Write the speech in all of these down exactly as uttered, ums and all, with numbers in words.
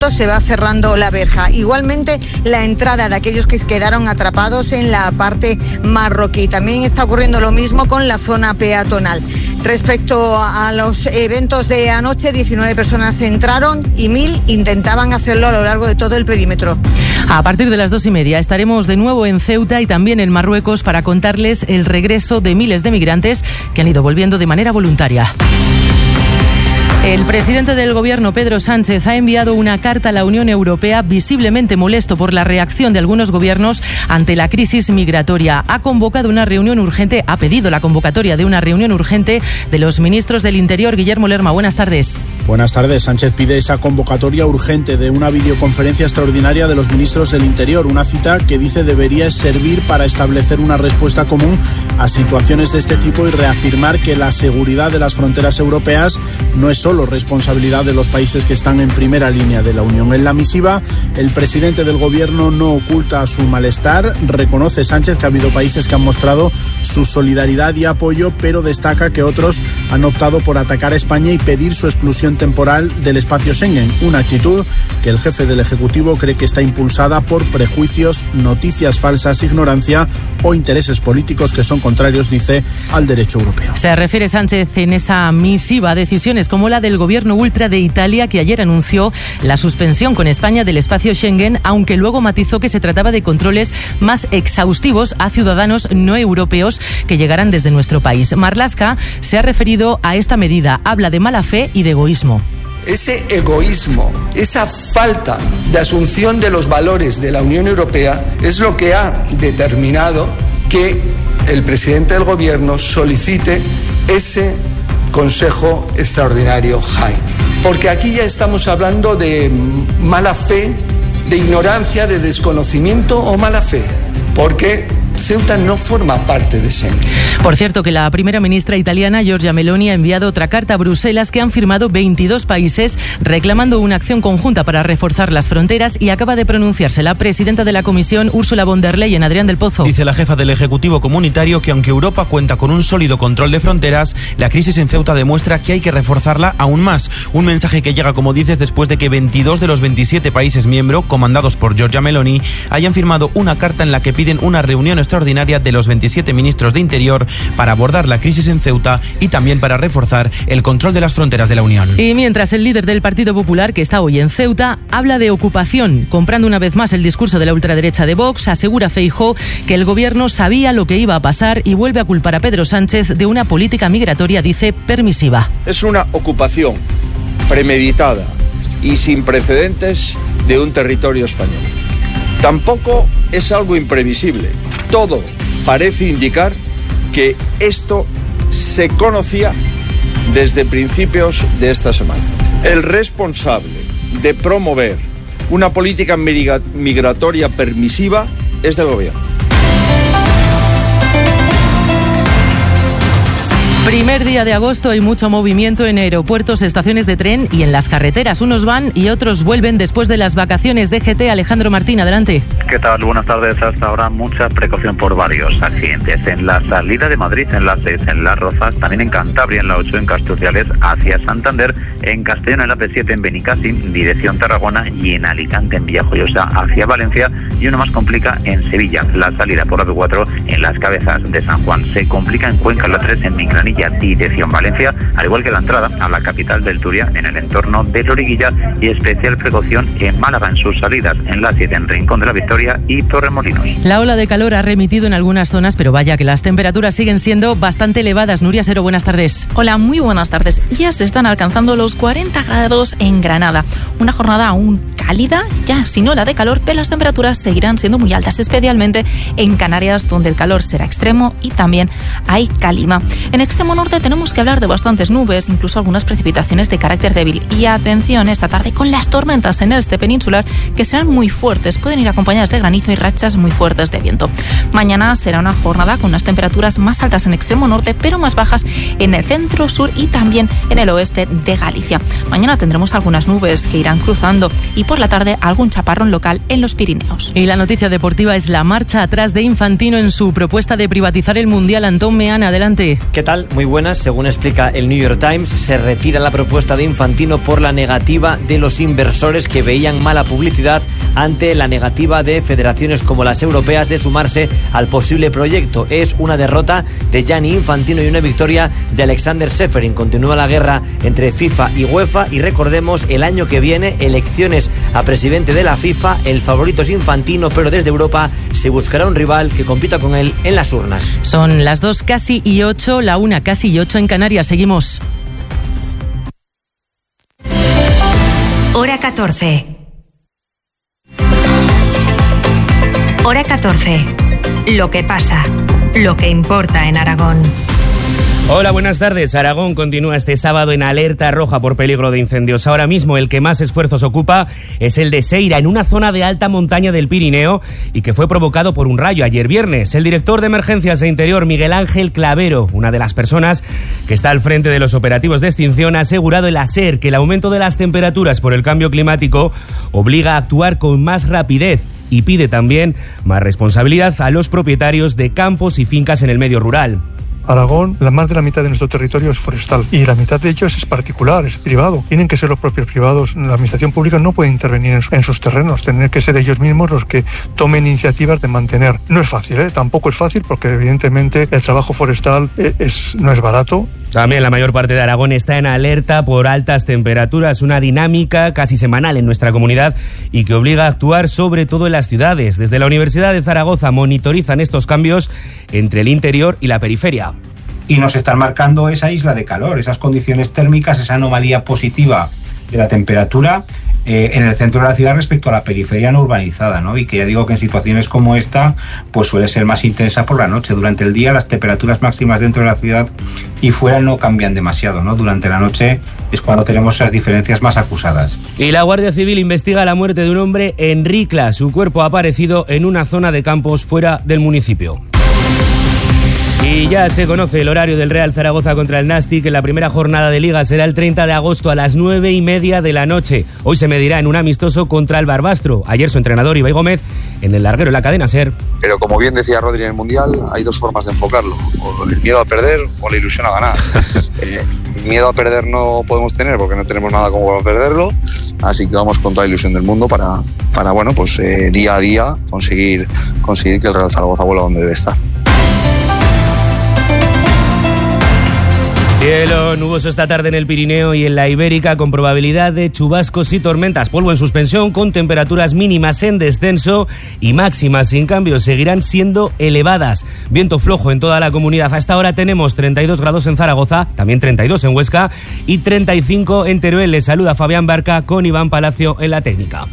se va cerrando la verja. Igualmente, la entrada de aquellos que quedaron atrapados en la parte marroquí. También está ocurriendo lo mismo con la zona peatonal. Respecto a los eventos de anoche, diecinueve personas entraron y mil intentaban hacerlo a lo largo de todo el perímetro. A partir de las dos y media estaremos de nuevo en Ceuta y también en Marruecos para contarles el regreso de miles de migrantes que han ido volviendo de manera voluntaria. El presidente del Gobierno, Pedro Sánchez, ha enviado una carta a la Unión Europea visiblemente molesto por la reacción de algunos gobiernos ante la crisis migratoria. Ha convocado una reunión urgente, ha pedido la convocatoria de una reunión urgente de los ministros del Interior. Guillermo Lerma, buenas tardes. Buenas tardes. Sánchez pide esa convocatoria urgente de una videoconferencia extraordinaria de los ministros del Interior, una cita que dice debería servir para establecer una respuesta común a situaciones de este tipo y reafirmar que la seguridad de las fronteras europeas no es solo responsabilidad de los países que están en primera línea de la Unión. En la misiva, el presidente del Gobierno no oculta su malestar. Reconoce Sánchez que ha habido países que han mostrado su solidaridad y apoyo, pero destaca que otros han optado por atacar a España y pedir su exclusión temporal del espacio Schengen, una actitud que el jefe del Ejecutivo cree que está impulsada por prejuicios, noticias falsas, ignorancia o intereses políticos que son contrarios, dice, al derecho europeo. Se refiere Sánchez en esa misiva a decisiones como la del gobierno ultra de Italia, que ayer anunció la suspensión con España del espacio Schengen, aunque luego matizó que se trataba de controles más exhaustivos a ciudadanos no europeos que llegarán desde nuestro país. Marlaska se ha referido a esta medida, habla de mala fe y de egoísmo. Ese egoísmo, esa falta de asunción de los valores de la Unión Europea es lo que ha determinado que el presidente del Gobierno solicite ese Consejo Extraordinario J A I. Porque aquí ya estamos hablando de mala fe, de ignorancia, de desconocimiento o mala fe. Porque Ceuta no forma parte de Schengen. Por cierto, que la primera ministra italiana, Giorgia Meloni, ha enviado otra carta a Bruselas que han firmado veintidós países reclamando una acción conjunta para reforzar las fronteras, y acaba de pronunciarse la presidenta de la Comisión, Ursula von der Leyen. Adrián del Pozo. Dice la jefa del Ejecutivo Comunitario que aunque Europa cuenta con un sólido control de fronteras, la crisis en Ceuta demuestra que hay que reforzarla aún más. Un mensaje que llega, como dices, después de que veintidós de los veintisiete países miembros, comandados por Giorgia Meloni, hayan firmado una carta en la que piden una reunión extraordinaria de los veintisiete ministros de Interior para abordar la crisis en Ceuta y también para reforzar el control de las fronteras de la Unión. Y mientras, el líder del Partido Popular, que está hoy en Ceuta, habla de ocupación, comprando una vez más el discurso de la ultraderecha de Vox. Asegura Feijóo que el gobierno sabía lo que iba a pasar y vuelve a culpar a Pedro Sánchez de una política migratoria, dice, permisiva. Es una ocupación premeditada y sin precedentes de un territorio español. Tampoco es algo imprevisible. Todo parece indicar que esto se conocía desde principios de esta semana. El responsable de promover una política migratoria permisiva es del gobierno. Primer día de agosto, hay mucho movimiento en aeropuertos, estaciones de tren y en las carreteras. Unos van y otros vuelven después de las vacaciones. D G T, Alejandro Martín, adelante. ¿Qué tal? Buenas tardes. Hasta ahora mucha precaución por varios accidentes. En la salida de Madrid, en la seis, en Las Rozas, también en Cantabria, en la ocho, en Castuciales, hacia Santander, en Castellón, en la P siete, en Benicàssim, dirección Tarragona, y en Alicante, en Villajoyosa, hacia Valencia, y uno más complica en Sevilla. La salida por la P cuatro, en Las Cabezas de San Juan. Se complica en Cuenca, en la tres, en Mingranilla, dirección Valencia, al igual que la entrada a la capital del Turia, en el entorno de Loriguilla, y especial precaución en Málaga en sus salidas, en la siete, en Rincón de la Victoria y Torremolinos. La ola de calor ha remitido en algunas zonas, pero vaya que las temperaturas siguen siendo bastante elevadas. Nuria Sero, buenas tardes. Hola, muy buenas tardes. Ya se están alcanzando los cuarenta grados en Granada. Una jornada aún cálida, ya sin ola de calor, pero las temperaturas seguirán siendo muy altas, especialmente en Canarias, donde el calor será extremo y también hay calima. En extremo norte tenemos que hablar de bastantes nubes, incluso algunas precipitaciones de carácter débil. Y atención esta tarde con las tormentas en el este peninsular, que serán muy fuertes, pueden ir acompañadas de granizo y rachas muy fuertes de viento. Mañana será una jornada con unas temperaturas más altas en extremo norte, pero más bajas en el centro, sur y también en el oeste de Galicia. Mañana tendremos algunas nubes que irán cruzando y por la tarde algún chaparrón local en los Pirineos. Y la noticia deportiva es la marcha atrás de Infantino en su propuesta de privatizar el Mundial. Antón Meana, adelante. ¿Qué tal? muy buenas. Según explica el New York Times, se retira la propuesta de Infantino por la negativa de los inversores que veían mala publicidad ante la negativa de federaciones como las europeas de sumarse al posible proyecto. Es una derrota de Gianni Infantino y una victoria de Alexander Seferin. Continúa la guerra entre FIFA y UEFA y recordemos, el año que viene, elecciones a presidente de la FIFA. El favorito es Infantino, pero desde Europa se buscará un rival que compita con él en las urnas. Son las dos casi y ocho, la una casi y ocho en Canarias. Seguimos. Hora catorce. Hora catorce. Lo que pasa, lo que importa en Aragón. Hola, buenas tardes. Aragón continúa este sábado en alerta roja por peligro de incendios. Ahora mismo el que más esfuerzos ocupa es el de Seira, en una zona de alta montaña del Pirineo y que fue provocado por un rayo ayer viernes. El director de Emergencias e Interior, Miguel Ángel Clavero, una de las personas que está al frente de los operativos de extinción, ha asegurado en la SER que el aumento de las temperaturas por el cambio climático obliga a actuar con más rapidez y pide también más responsabilidad a los propietarios de campos y fincas en el medio rural. Aragón, la más de la mitad de nuestro territorio es forestal y la mitad de ellos es particular, es privado. Tienen que ser los propios privados. La administración pública no puede intervenir en, su, en sus terrenos. Tienen que ser ellos mismos los que tomen iniciativas de mantener. No es fácil, ¿eh? Tampoco es fácil porque evidentemente el trabajo forestal es, es, no es barato. También la mayor parte de Aragón está en alerta por altas temperaturas, una dinámica casi semanal en nuestra comunidad y que obliga a actuar sobre todo en las ciudades. Desde la Universidad de Zaragoza monitorizan estos cambios entre el interior y la periferia. Y nos están marcando esa isla de calor, esas condiciones térmicas, esa anomalía positiva de la temperatura eh, en el centro de la ciudad respecto a la periferia no urbanizada, ¿no? Y que ya digo que en situaciones como esta pues suele ser más intensa por la noche. Durante el día las temperaturas máximas dentro de la ciudad y fuera no cambian demasiado, ¿no? Durante la noche es cuando tenemos esas diferencias más acusadas. Y la Guardia Civil investiga la muerte de un hombre en Ricla. Su cuerpo ha aparecido en una zona de campos fuera del municipio. Y ya se conoce el horario del Real Zaragoza contra el Nastic, que en la primera jornada de Liga será el treinta de agosto a las nueve y media de la noche. Hoy se medirá en un amistoso contra el Barbastro. Ayer su entrenador Ibai Gómez en el larguero en la cadena SER. Pero como bien decía Rodri en el Mundial, hay dos formas de enfocarlo: o el miedo a perder o la ilusión a ganar. eh, miedo a perder no podemos tener porque no tenemos nada como para perderlo, así que vamos con toda la ilusión del mundo para, para bueno, pues eh, día a día conseguir, conseguir que el Real Zaragoza vuelva donde debe estar. Cielo nuboso esta tarde en el Pirineo y en la Ibérica, con probabilidad de chubascos y tormentas. Polvo en suspensión, con temperaturas mínimas en descenso y máximas sin cambio seguirán siendo elevadas. Viento flojo en toda la comunidad. A esta hora tenemos treinta y dos grados en Zaragoza, también treinta y dos en Huesca y treinta y cinco en Teruel. Les saluda Fabián Barca con Iván Palacio en la técnica.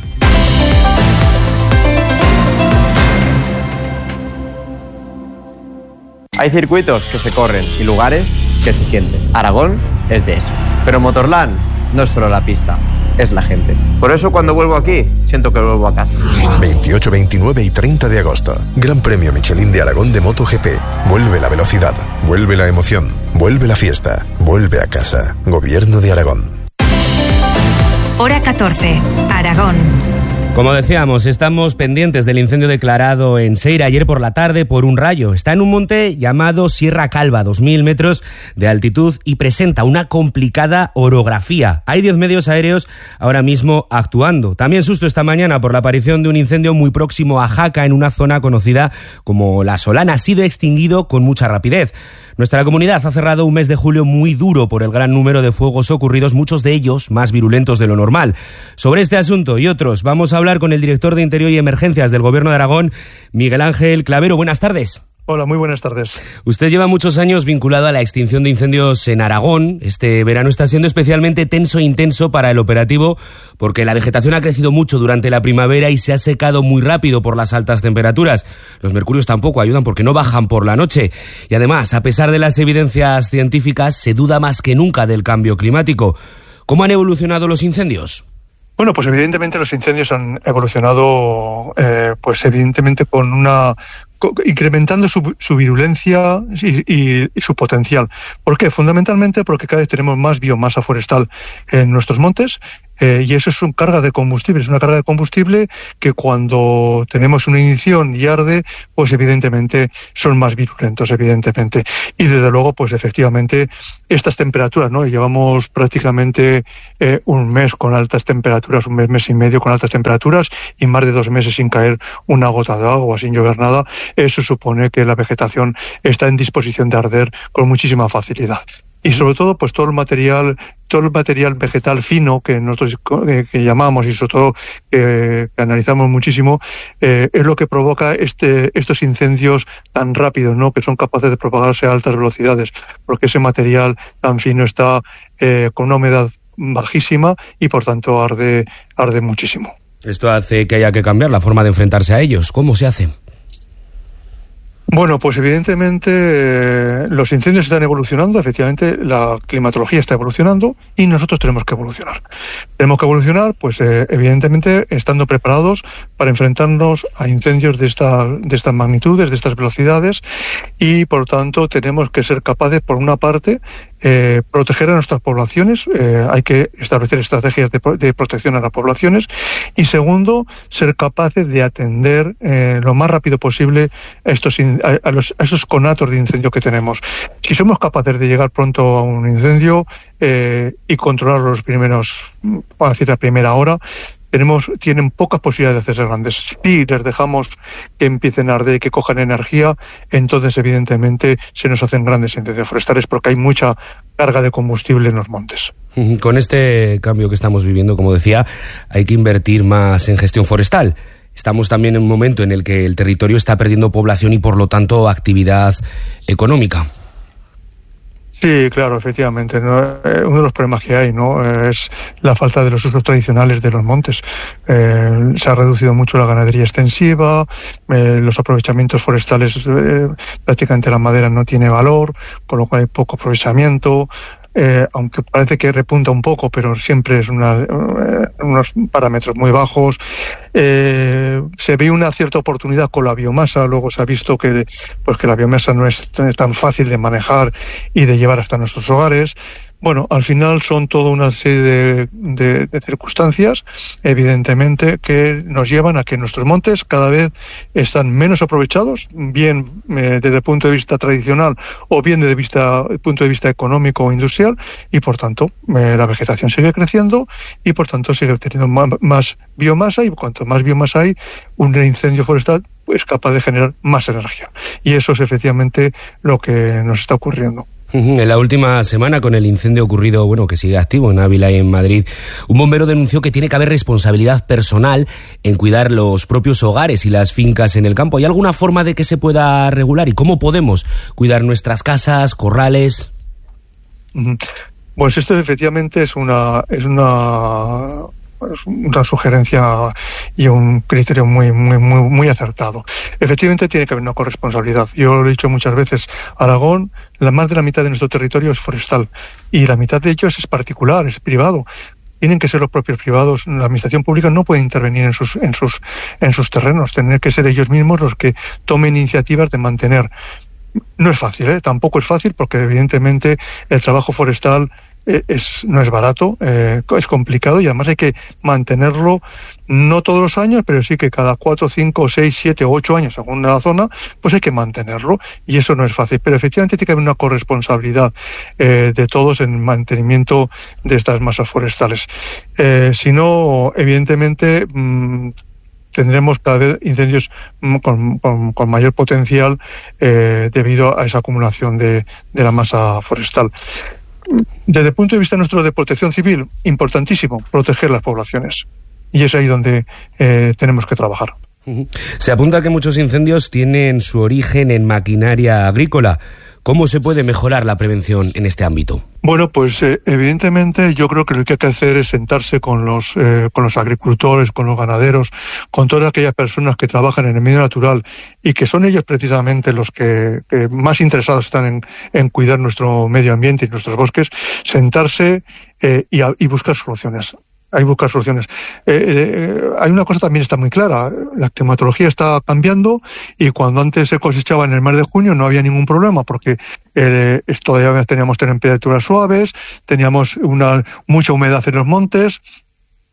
Hay circuitos que se corren y lugares que se sienten. Aragón es de eso. Pero Motorland no es solo la pista, es la gente. Por eso cuando vuelvo aquí, siento que vuelvo a casa. veintiocho, veintinueve y treinta de agosto. Gran Premio Michelin de Aragón de MotoGP. Vuelve la velocidad, vuelve la emoción, vuelve la fiesta, vuelve a casa. Gobierno de Aragón. Hora catorce, Aragón. Como decíamos, estamos pendientes del incendio declarado en Seira ayer por la tarde por un rayo. Está en un monte llamado Sierra Calva, dos mil metros de altitud, y presenta una complicada orografía. Hay diez medios aéreos ahora mismo actuando. También susto esta mañana por la aparición de un incendio muy próximo a Jaca, en una zona conocida como La Solana. Ha sido extinguido con mucha rapidez. Nuestra comunidad ha cerrado un mes de julio muy duro por el gran número de fuegos ocurridos, muchos de ellos más virulentos de lo normal. Sobre este asunto y otros vamos a hablar con el director de Interior y Emergencias del Gobierno de Aragón, Miguel Ángel Clavero. Buenas tardes. Hola, muy buenas tardes. Usted lleva muchos años vinculado a la extinción de incendios en Aragón. Este verano está siendo especialmente tenso e intenso para el operativo porque la vegetación ha crecido mucho durante la primavera y se ha secado muy rápido por las altas temperaturas. Los mercurios tampoco ayudan porque no bajan por la noche. Y además, a pesar de las evidencias científicas, se duda más que nunca del cambio climático. ¿Cómo han evolucionado los incendios? Bueno, pues evidentemente los incendios han evolucionado, eh, pues evidentemente con una... incrementando su, su virulencia y, y, y su potencial. ¿Por qué? Fundamentalmente porque cada vez tenemos más biomasa forestal en nuestros montes, Eh, y eso es una carga de combustible, es una carga de combustible que cuando tenemos una ignición y arde, pues evidentemente son más virulentos, evidentemente. Y desde luego, pues efectivamente, estas temperaturas, ¿no? Llevamos prácticamente eh, un mes con altas temperaturas, un mes, mes y medio con altas temperaturas y más de dos meses sin caer una gota de agua, sin llover nada. Eso supone que la vegetación está en disposición de arder con muchísima facilidad. Y sobre todo, pues todo el material, todo el material vegetal fino que nosotros eh, que llamamos y sobre todo eh, que analizamos muchísimo, eh, es lo que provoca este, estos incendios tan rápidos, ¿no? Que son capaces de propagarse a altas velocidades, porque ese material tan fino está eh, con una humedad bajísima y por tanto arde, arde muchísimo. Esto hace que haya que cambiar la forma de enfrentarse a ellos. ¿Cómo se hace? Bueno, pues evidentemente eh, los incendios están evolucionando, efectivamente la climatología está evolucionando y nosotros tenemos que evolucionar. Tenemos que evolucionar, pues eh, evidentemente estando preparados para enfrentarnos a incendios de, esta, de estas magnitudes, de estas velocidades y por tanto tenemos que ser capaces, por una parte, Eh, proteger a nuestras poblaciones, eh, hay que establecer estrategias de, de protección a las poblaciones y segundo, ser capaces de atender eh, lo más rápido posible a estos, a, a, los, a esos conatos de incendio que tenemos. Si somos capaces de llegar pronto a un incendio eh, y controlar los primeros, para decir la primera hora, tenemos, tienen pocas posibilidades de hacerse grandes. Si les dejamos que empiecen a arder y que cojan energía, entonces evidentemente se nos hacen grandes incendios forestales porque hay mucha carga de combustible en los montes. Con este cambio que estamos viviendo, como decía, hay que invertir más en gestión forestal. Estamos también en un momento en el que el territorio está perdiendo población y por lo tanto actividad económica. Sí, claro, efectivamente, ¿no? Eh, uno de los problemas que hay, ¿no? Eh, es la falta de los usos tradicionales de los montes. Eh, se ha reducido mucho la ganadería extensiva, eh, los aprovechamientos forestales, eh, prácticamente la madera no tiene valor, con lo cual hay poco aprovechamiento. Eh, aunque parece que repunta un poco, pero siempre es una, eh, unos parámetros muy bajos. Eh, se ve una cierta oportunidad con la biomasa, luego se ha visto que, pues que la biomasa no es tan fácil de manejar y de llevar hasta nuestros hogares. Bueno, al final son toda una serie de, de, de circunstancias, evidentemente, que nos llevan a que nuestros montes cada vez están menos aprovechados, bien eh, desde el punto de vista tradicional o bien desde el vista, punto de vista económico o industrial, y por tanto eh, la vegetación sigue creciendo y por tanto sigue teniendo más, más biomasa, y cuanto más biomasa hay, un incendio forestal es capaz de generar más energía. Y eso es efectivamente lo que nos está ocurriendo. En la última semana, con el incendio ocurrido, bueno, que sigue activo en Ávila y en Madrid, un bombero denunció que tiene que haber responsabilidad personal en cuidar los propios hogares y las fincas en el campo. ¿Hay alguna forma de que se pueda regular? ¿Y cómo podemos cuidar nuestras casas, corrales? Pues esto efectivamente es una es una es una sugerencia y un criterio muy muy muy muy acertado. Efectivamente tiene que haber una corresponsabilidad. Yo lo he dicho muchas veces, Aragón, la más de la mitad de nuestro territorio es forestal y la mitad de ellos es particular, es privado. Tienen que ser los propios privados. La administración pública no puede intervenir en sus en sus en sus terrenos. Tienen que ser ellos mismos los que tomen iniciativas de mantener. No es fácil, ¿eh? Tampoco es fácil porque evidentemente el trabajo forestal Es, no es barato, eh, es complicado y además hay que mantenerlo no todos los años, pero sí que cada cuatro, cinco, seis, siete, ocho años, según la zona, pues hay que mantenerlo y eso no es fácil. Pero efectivamente tiene que haber una corresponsabilidad eh, de todos en el mantenimiento de estas masas forestales. Eh, si no, evidentemente mmm, tendremos cada vez incendios con, con, con mayor potencial eh, debido a esa acumulación de, de la masa forestal. Desde el punto de vista nuestro de protección civil, importantísimo proteger las poblaciones. Y es ahí donde eh, tenemos que trabajar. Se apunta que muchos incendios tienen su origen en maquinaria agrícola. ¿Cómo se puede mejorar la prevención en este ámbito? Bueno, pues eh, evidentemente yo creo que lo que hay que hacer es sentarse con los eh, con los agricultores, con los ganaderos, con todas aquellas personas que trabajan en el medio natural y que son ellos precisamente los que, que más interesados están en, en cuidar nuestro medio ambiente y nuestros bosques, sentarse eh, y, a, y buscar soluciones. Hay que buscar soluciones. Eh, eh, hay una cosa también está muy clara, la climatología está cambiando y cuando antes se cosechaba en el mes de junio no había ningún problema porque eh, todavía teníamos temperaturas suaves, teníamos una mucha humedad en los montes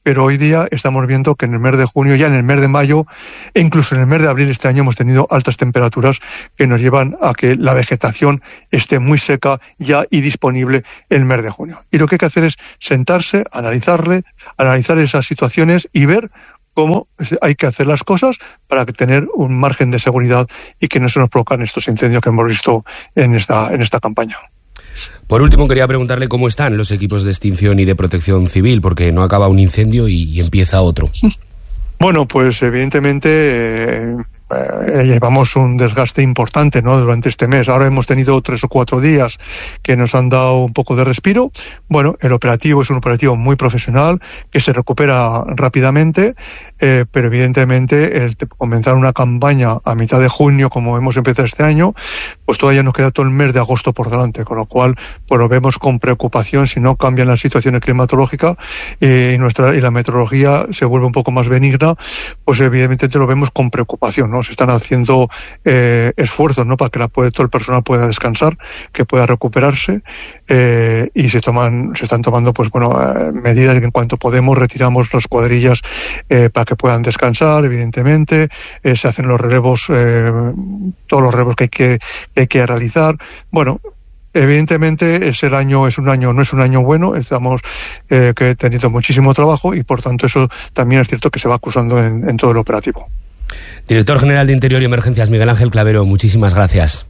pero hoy día estamos viendo que en el mes de junio, ya en el mes de mayo, e incluso en el mes de abril este año hemos tenido altas temperaturas que nos llevan a que la vegetación esté muy seca ya y disponible en el mes de junio. Y lo que hay que hacer es sentarse, analizarle, analizar esas situaciones y ver cómo hay que hacer las cosas para tener un margen de seguridad y que no se nos provocan estos incendios que hemos visto en esta, en esta campaña. Por último, quería preguntarle cómo están los equipos de extinción y de protección civil, porque no acaba un incendio y, y empieza otro. Bueno, pues evidentemente eh, eh, llevamos un desgaste importante, ¿no?, durante este mes. Ahora hemos tenido tres o cuatro días que nos han dado un poco de respiro. Bueno, el operativo es un operativo muy profesional que se recupera rápidamente, eh, pero evidentemente el comenzar una campaña a mitad de junio, como hemos empezado este año, pues todavía nos queda todo el mes de agosto por delante, con lo cual pues lo vemos con preocupación si no cambian las situaciones climatológicas eh, y nuestra y la meteorología se vuelve un poco más benigna, pues evidentemente lo vemos con preocupación, ¿no? Se están haciendo eh, esfuerzos, ¿no?, para que la, todo el personal pueda descansar, que pueda recuperarse, eh, y se toman, se están tomando pues bueno eh, medidas que en cuanto podemos retiramos las cuadrillas eh, para que puedan descansar, evidentemente, eh, se hacen los relevos, eh, todos los relevos que hay que, que hay que realizar. Bueno, evidentemente es el año, es un año, no es un año bueno, estamos eh, que he tenido muchísimo trabajo y por tanto eso también es cierto que se va acusando en, en todo el operativo. Director General de Interior y Emergencias, Miguel Ángel Clavero, muchísimas gracias.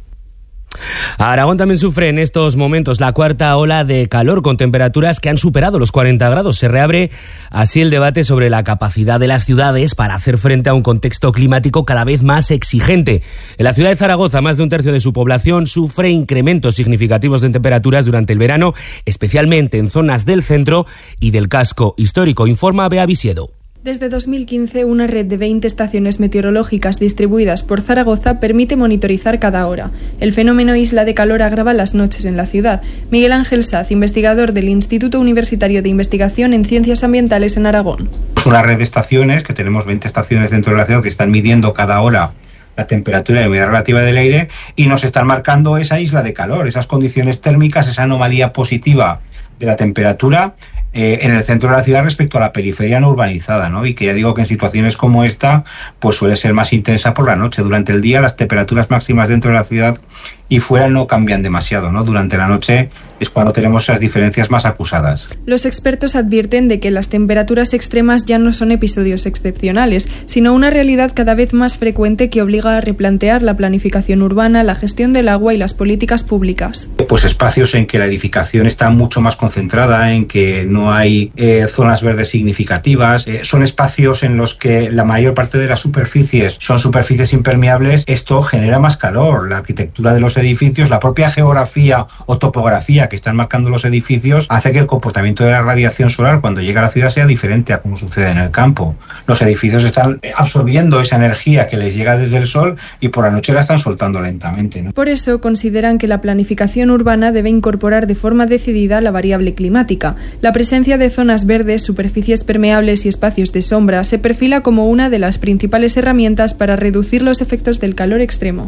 Aragón también sufre en estos momentos la cuarta ola de calor con temperaturas que han superado los cuarenta grados. Se reabre así el debate sobre la capacidad de las ciudades para hacer frente a un contexto climático cada vez más exigente. En la ciudad de Zaragoza, más de un tercio de su población sufre incrementos significativos de temperaturas durante el verano, especialmente en zonas del centro y del casco histórico, informa Bea Visiedo. Desde dos mil quince, una red de veinte estaciones meteorológicas distribuidas por Zaragoza permite monitorizar cada hora. El fenómeno isla de calor agrava las noches en la ciudad. Miguel Ángel Saz, investigador del Instituto Universitario de Investigación en Ciencias Ambientales en Aragón. Es una red de estaciones, que tenemos veinte estaciones dentro de la ciudad que están midiendo cada hora la temperatura y la humedad relativa del aire y nos están marcando esa isla de calor, esas condiciones térmicas, esa anomalía positiva de la temperatura Eh, en el centro de la ciudad respecto a la periferia no urbanizada, ¿no? Y que ya digo que en situaciones como esta, pues suele ser más intensa por la noche. Durante el día las temperaturas máximas dentro de la ciudad y fuera no cambian demasiado, ¿no? Durante la noche es cuando tenemos esas diferencias más acusadas. Los expertos advierten de que las temperaturas extremas ya no son episodios excepcionales, sino una realidad cada vez más frecuente que obliga a replantear la planificación urbana, la gestión del agua y las políticas públicas. Pues espacios en que la edificación está mucho más concentrada, en que no hay eh, zonas verdes significativas, eh, son espacios en los que la mayor parte de las superficies son superficies impermeables. Esto genera más calor. La arquitectura de los edificios, la propia geografía o topografía que están marcando los edificios hace que el comportamiento de la radiación solar cuando llega a la ciudad sea diferente a como sucede en el campo. Los edificios están absorbiendo esa energía que les llega desde el sol y por la noche la están soltando lentamente, ¿no? Por eso consideran que la planificación urbana debe incorporar de forma decidida la variable climática. La presencia de zonas verdes, superficies permeables y espacios de sombra se perfila como una de las principales herramientas para reducir los efectos del calor extremo.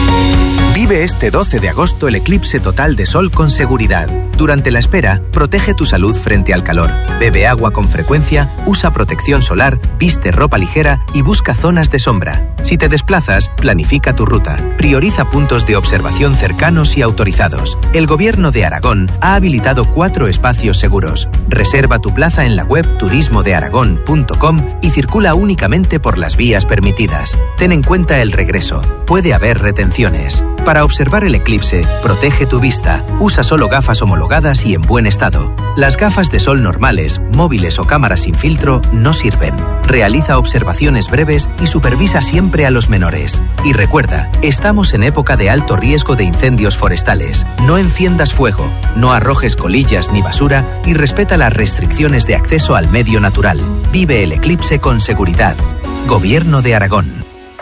Vive este doce de agosto el eclipse total de sol con seguridad. Durante la espera, protege tu salud frente al calor. Bebe agua con frecuencia, usa protección solar, viste ropa ligera y busca zonas de sombra. Si te desplazas, planifica tu ruta. Prioriza puntos de observación cercanos y autorizados. El Gobierno de Aragón ha habilitado cuatro espacios seguros. Reserva tu plaza en la web turismo de aragón punto com y circula únicamente por las vías permitidas. Ten en cuenta el regreso. Puede haber retenciones. Para observar el eclipse, protege tu vista. Usa solo gafas homologadas y en buen estado. Las gafas de sol normales, móviles o cámaras sin filtro no sirven. Realiza observaciones breves y supervisa siempre a los menores. Y recuerda, estamos en época de alto riesgo de incendios forestales. No enciendas fuego, no arrojes colillas ni basura y respeta las restricciones de acceso al medio natural. Vive el eclipse con seguridad. Gobierno de Aragón.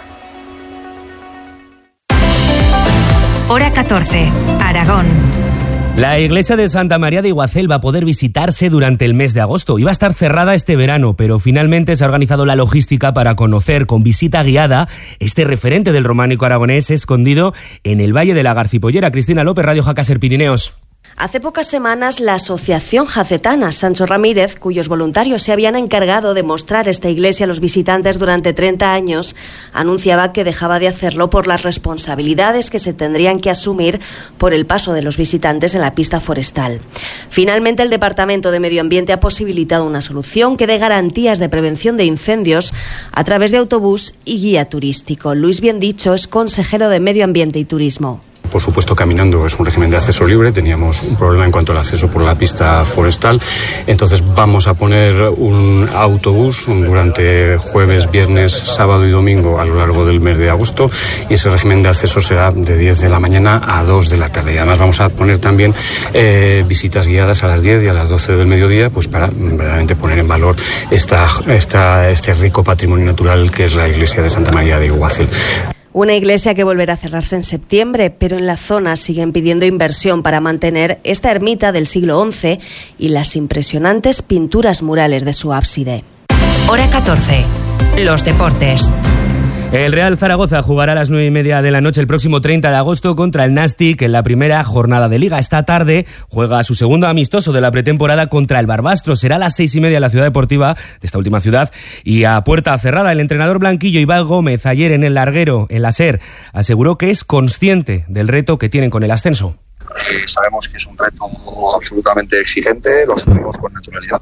Hora catorce, Aragón. La iglesia de Santa María de Iguacel va a poder visitarse durante el mes de agosto. Iba a estar cerrada este verano, pero finalmente se ha organizado la logística para conocer con visita guiada este referente del románico aragonés escondido en el Valle de la Garcipollera. Cristina López, Radio Jaca Ser Pirineos. Hace pocas semanas, la Asociación Jacetana Sancho Ramírez, cuyos voluntarios se habían encargado de mostrar esta iglesia a los visitantes durante treinta años, anunciaba que dejaba de hacerlo por las responsabilidades que se tendrían que asumir por el paso de los visitantes en la pista forestal. Finalmente, el Departamento de Medio Ambiente ha posibilitado una solución que dé garantías de prevención de incendios a través de autobús y guía turístico. Luis Biendicho es consejero de Medio Ambiente y Turismo. Por supuesto, caminando es un régimen de acceso libre. Teníamos un problema en cuanto al acceso por la pista forestal. Entonces vamos a poner un autobús durante jueves, viernes, sábado y domingo a lo largo del mes de agosto. Y ese régimen de acceso será de diez de la mañana a dos de la tarde. Y además vamos a poner también eh, visitas guiadas a las diez y a las doce del mediodía, pues para verdaderamente poner en valor esta, esta, este rico patrimonio natural que es la iglesia de Santa María de Iguacel. Una iglesia que volverá a cerrarse en septiembre, pero en la zona siguen pidiendo inversión para mantener esta ermita del siglo once y las impresionantes pinturas murales de su ábside. Hora catorce. Los deportes. El Real Zaragoza jugará a las nueve y media de la noche el próximo treinta de agosto contra el Nastic en la primera jornada de Liga. Esta tarde juega su segundo amistoso de la pretemporada contra el Barbastro. Será a las seis y media en la ciudad deportiva de esta última ciudad y a puerta cerrada. El entrenador blanquillo Iván Gómez ayer en el larguero, en la SER, aseguró que es consciente del reto que tienen con el ascenso. Eh, sabemos que es un reto absolutamente exigente, lo asumimos con naturalidad.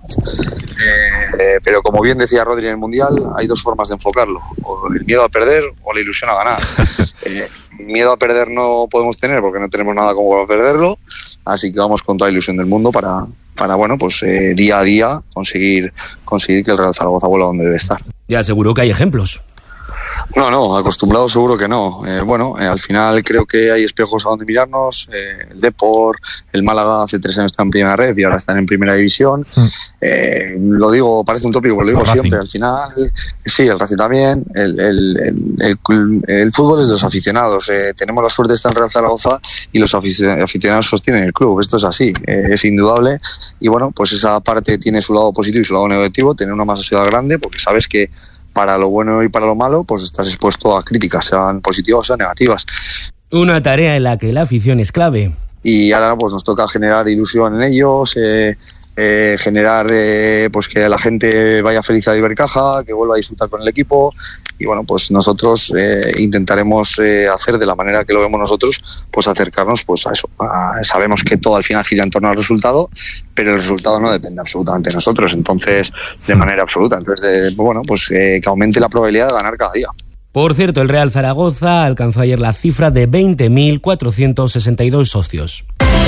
Eh, pero como bien decía Rodri en el Mundial, hay dos formas de enfocarlo: o el miedo a perder o la ilusión a ganar. Eh, miedo a perder no podemos tener porque no tenemos nada como para perderlo, así que vamos con toda la ilusión del mundo para, para bueno, pues eh, día a día conseguir, conseguir que el Real Zaragoza vuelva donde debe estar. Ya aseguró que hay ejemplos. No, no, acostumbrado seguro que no. Eh, bueno, eh, al final creo que hay espejos a donde mirarnos. Eh, el Depor, el Málaga hace tres años está en primera red y ahora están en primera división. Mm. Eh, lo digo, parece un tópico, pero lo digo siempre. Al final, sí, el Racing también. El, el, el, el, el fútbol es de los aficionados. Eh, tenemos la suerte de estar en Real Zaragoza y los aficionados sostienen el club. Esto es así, eh, es indudable. Y bueno, pues esa parte tiene su lado positivo y su lado negativo. Tener una masa ciudad grande, porque sabes que para lo bueno y para lo malo, pues estás expuesto a críticas, sean positivas o sean negativas. Una tarea en la que la afición es clave. Y ahora pues nos toca generar ilusión en ellos, eh, eh, generar eh, pues que la gente vaya feliz a Ibercaja, que vuelva a disfrutar con el equipo. Y bueno, pues nosotros eh, intentaremos eh, hacer de la manera que lo vemos nosotros, pues acercarnos pues a eso. A, sabemos que todo al final gira en torno al resultado, pero el resultado no depende absolutamente de nosotros, entonces, de manera absoluta. Entonces, de, bueno, pues eh, que aumente la probabilidad de ganar cada día. Por cierto, el Real Zaragoza alcanzó ayer la cifra de veinte mil cuatrocientos sesenta y dos socios.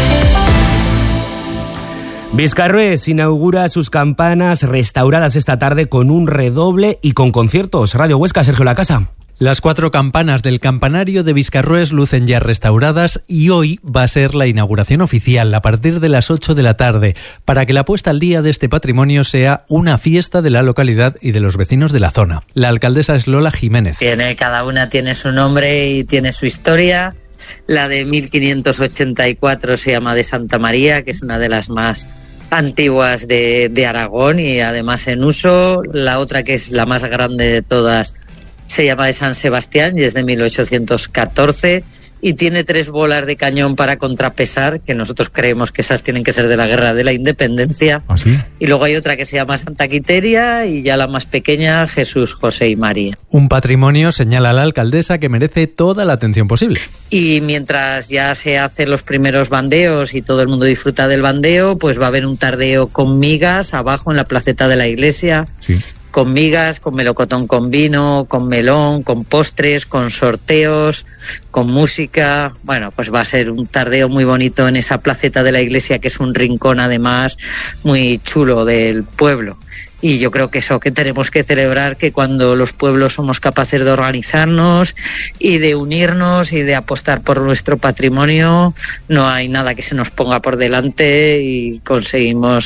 Vizcarrués inaugura sus campanas restauradas esta tarde con un redoble y con conciertos. Radio Huesca, Sergio Lacasa. Las cuatro campanas del campanario de Vizcarrués lucen ya restauradas y hoy va a ser la inauguración oficial a partir de las ocho de la tarde para que la puesta al día de este patrimonio sea una fiesta de la localidad y de los vecinos de la zona. La alcaldesa es Lola Jiménez. Tiene, cada una tiene su nombre y tiene su historia. La de mil quinientos ochenta y cuatro se llama de Santa María, que es una de las más antiguas de, de Aragón y además en uso. La otra, que es la más grande de todas, se llama de San Sebastián y es de mil ochocientos catorce y tiene tres bolas de cañón para contrapesar, que nosotros creemos que esas tienen que ser de la Guerra de la Independencia. ¿Ah, sí? Y luego hay otra que se llama Santa Quiteria y ya la más pequeña, Jesús, José y María. Un patrimonio, señala la alcaldesa, que merece toda la atención posible. Y mientras ya se hacen los primeros bandeos y todo el mundo disfruta del bandeo, pues va a haber un tardeo con migas abajo en la placeta de la iglesia. Sí. Con migas, con melocotón con vino, con melón, con postres, con sorteos, con música. Bueno, pues va a ser un tardeo muy bonito en esa placeta de la iglesia, que es un rincón además muy chulo del pueblo. Y yo creo que eso que tenemos que celebrar, que cuando los pueblos somos capaces de organizarnos y de unirnos y de apostar por nuestro patrimonio, no hay nada que se nos ponga por delante y conseguimos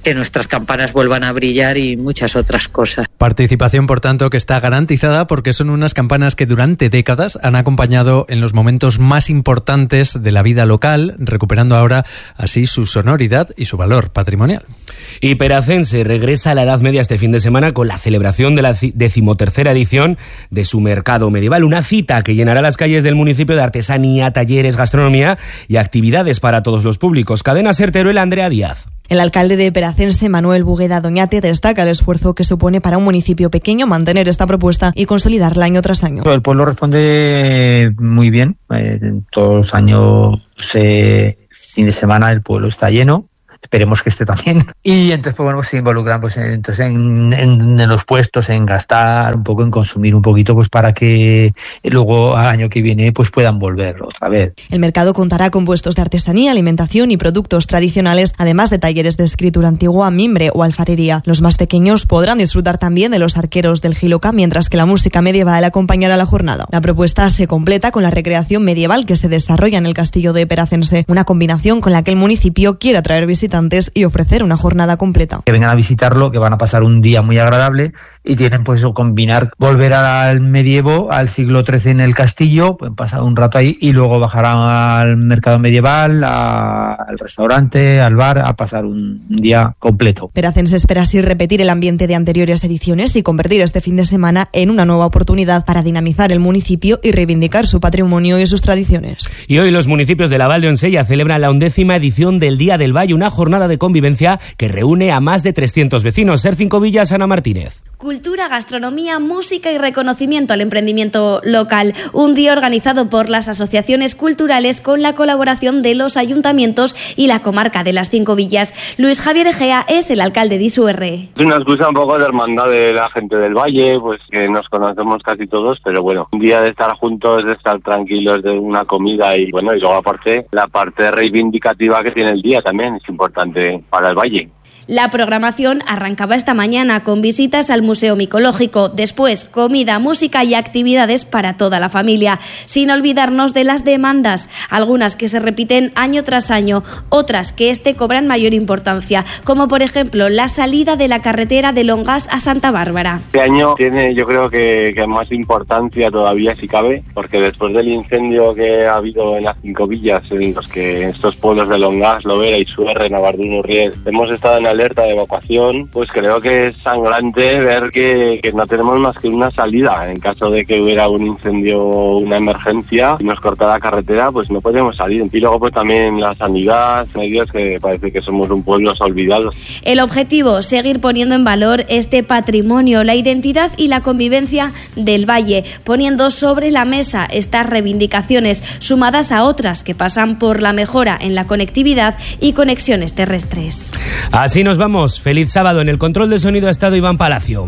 que nuestras campanas vuelvan a brillar y muchas otras cosas. Participación, por tanto, que está garantizada porque son unas campanas que durante décadas han acompañado en los momentos más importantes de la vida local, recuperando ahora así su sonoridad y su valor patrimonial. Y Peracense regresa a la Edad Media este fin de semana con la celebración de la decimotercera edición de su mercado medieval, una cita que llenará las calles del municipio de artesanía, talleres, gastronomía y actividades para todos los públicos. Cadena SER Teruel, Andrea Díaz. El alcalde de Peracense, Manuel Bugueda Doñate, destaca el esfuerzo que supone para un municipio pequeño mantener esta propuesta y consolidarla año tras año. El pueblo responde muy bien. Eh, todos los años, eh, fin de semana, el pueblo está lleno. Esperemos que esté también. Y entonces, pues bueno, pues se involucran pues, entonces en, en, en los puestos, en gastar un poco, en consumir un poquito, pues para que luego al año que viene pues puedan volver otra vez. El mercado contará con puestos de artesanía, alimentación y productos tradicionales, además de talleres de escritura antigua, mimbre o alfarería. Los más pequeños podrán disfrutar también de los arqueros del Jiloca, mientras que la música medieval acompañará la jornada. La propuesta se completa con la recreación medieval que se desarrolla en el castillo de Peracense, una combinación con la que el municipio quiere atraer visitantes y ofrecer una jornada completa. Que vengan a visitarlo, que van a pasar un día muy agradable y tienen pues combinar, volver al medievo, al siglo trece en el castillo, pueden pasar un rato ahí y luego bajarán al mercado medieval, a, al restaurante, al bar, a pasar un día completo. Peracense espera así repetir el ambiente de anteriores ediciones y convertir este fin de semana en una nueva oportunidad para dinamizar el municipio y reivindicar su patrimonio y sus tradiciones. Y hoy los municipios de la Val de Onsella celebran la undécima edición del Día del Valle, una jornada de convivencia que reúne a más de trescientos vecinos. SER cinco Villas, Ana Martínez. Cultura, gastronomía, música y reconocimiento al emprendimiento local. Un día organizado por las asociaciones culturales con la colaboración de los ayuntamientos y la comarca de las Cinco Villas. Luis Javier Egea es el alcalde de Isuerre. Es una excusa un poco de hermandad de la gente del Valle, pues que nos conocemos casi todos, pero bueno, un día de estar juntos, de estar tranquilos, de una comida y bueno, y luego aparte la parte reivindicativa que tiene el día también es importante para el Valle. La programación arrancaba esta mañana con visitas al Museo Micológico, después comida, música y actividades para toda la familia, sin olvidarnos de las demandas, algunas que se repiten año tras año, otras que este cobran mayor importancia, como por ejemplo la salida de la carretera de Longas a Santa Bárbara. Este año tiene yo creo que, que más importancia todavía si cabe, porque después del incendio que ha habido en las Cinco Villas, en los que estos pueblos de Longas, Lovera, Isuerre, Navardún, Urriel, hemos estado en alerta de evacuación, pues creo que es sangrante ver que, que no tenemos más que una salida. En caso de que hubiera un incendio o una emergencia y nos cortara la carretera, pues no podemos salir. Y luego pues también la sanidad, medios que parece que somos un pueblo olvidado. El objetivo, seguir poniendo en valor este patrimonio, la identidad y la convivencia del Valle, poniendo sobre la mesa estas reivindicaciones, sumadas a otras que pasan por la mejora en la conectividad y conexiones terrestres. Así nos vamos. Feliz sábado. En el control de sonido ha estado Iván Palacio.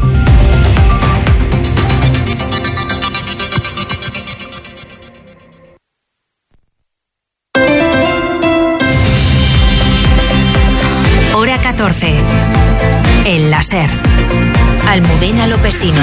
Hora catorce. El láser. Almudena Lopesino.